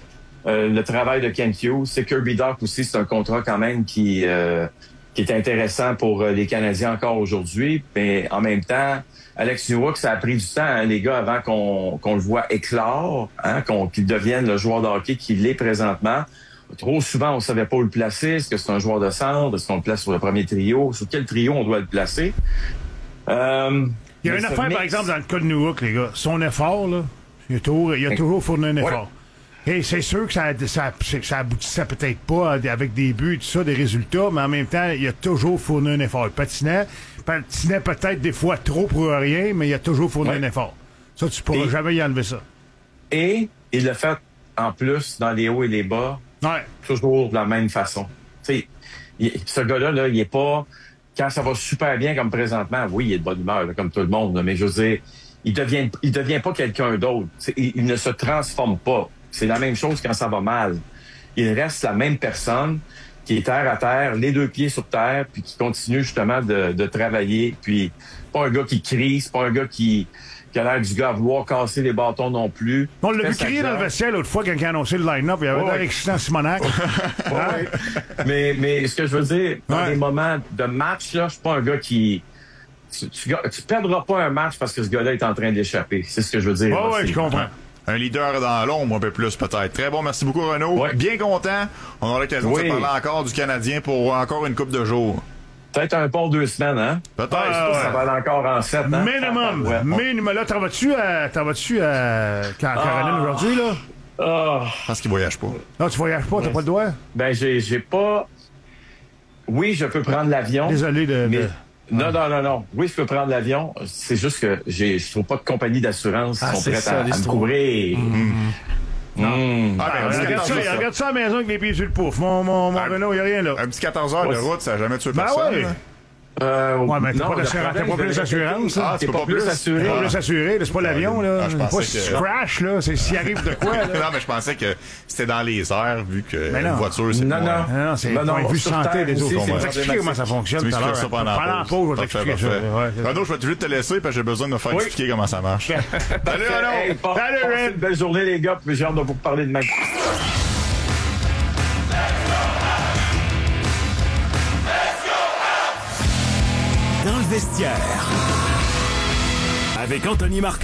le travail de Kent Hughes. C'est Kirby Dach aussi, c'est un contrat quand même qui est intéressant pour les Canadiens encore aujourd'hui. Mais en même temps, Alex Newhook, ça a pris du temps, hein, les gars, avant qu'on le voit éclore, hein, qu'il devienne le joueur de hockey qu'il est présentement. Trop souvent, on savait pas où le placer. Est-ce que c'est un joueur de centre? Est-ce qu'on le place sur le premier trio? Sur quel trio on doit le placer? Il y a une affaire, par exemple, dans le cas de Newhook, les gars. Son effort, là, il a toujours fourni un effort. Et c'est sûr que ça aboutissait peut-être pas avec des buts et tout ça, des résultats, mais en même temps, il a toujours fourni un effort. Il patinait peut-être des fois trop pour rien, mais il a toujours fourni un effort. Ça, tu pourras jamais y enlever ça. Et il l'a fait, en plus, dans les hauts et les bas, toujours de la même façon. Tu sais, ce gars-là, là, il est pas... Quand ça va super bien comme présentement, oui, il est de bonne humeur, là, comme tout le monde, là, mais je veux dire, il devient pas quelqu'un d'autre. Il ne se transforme pas. C'est la même chose quand ça va mal. Il reste la même personne qui est terre à terre, les deux pieds sur terre, puis qui continue justement de travailler. Puis, pas un gars qui crie, c'est pas un gars qui a l'air du gars à vouloir casser les bâtons non plus. On l'a vu crier dans le vestiaire l'autre fois quand il a annoncé le line-up. Il y avait l'air excitant Simonac. Mais ce que je veux dire, dans des moments de match, là, je suis pas un gars qui... Tu perdras pas un match parce que ce gars-là est en train d'échapper. C'est ce que je veux dire. Oui, je comprends. Un leader dans l'ombre, un peu plus peut-être. Très bon, merci beaucoup Renaud. Ouais. Bien content. On aura l'occasion de parler encore du Canadien pour encore une couple de jours. Peut-être un pont 2 semaines, hein? Peut-être. Ça va aller encore en 7, hein? Minimum. Minimum. Là, t'en vas-tu à Caroline aujourd'hui, là? Parce qu'il voyage pas. Non, tu voyages pas, t'as pas le droit? Ben, j'ai pas... Oui, je peux prendre l'avion. Désolé de... Non. Oui, je peux prendre l'avion. C'est juste que je trouve pas de compagnie d'assurance qui sont prêtes à me couvrir. Regarde ça à la maison avec les pieds sur le pouf. Mon Renaud, il n'y a rien là. Un petit 14 heures de route, ça n'a jamais tué personne. Ouais, mais t'as non, pas plus d'assurance, là. T'es pas plus assuré. T'es pas plus assuré, là, c'est pas l'avion, là. je C'est pas pensais si que- tu crash, là. C'est s'il arrive de quoi, là. Non, mais je pensais que c'était dans les airs, vu que Mais non. une voiture, c'est Non, moins- Non, c'est Ben le point de non, vue sur santé Terre des aussi, autres. c'est On va t'expliquer comment ça fonctionne Tu tout à m'expliques l'heure. ça pendant Pendant la pause, on va t'expliquer ça. Ouais, c'est ça. Renaud, je vais juste te laisser parce que j'ai besoin de me faire expliquer comment ça marche. Salut, Hey, Renaud! Salut, passez Red. une belle journée, les gars, puis j'ai hâte de vous parler de ma... Dans le vestiaire. Avec Anthony Marcotte.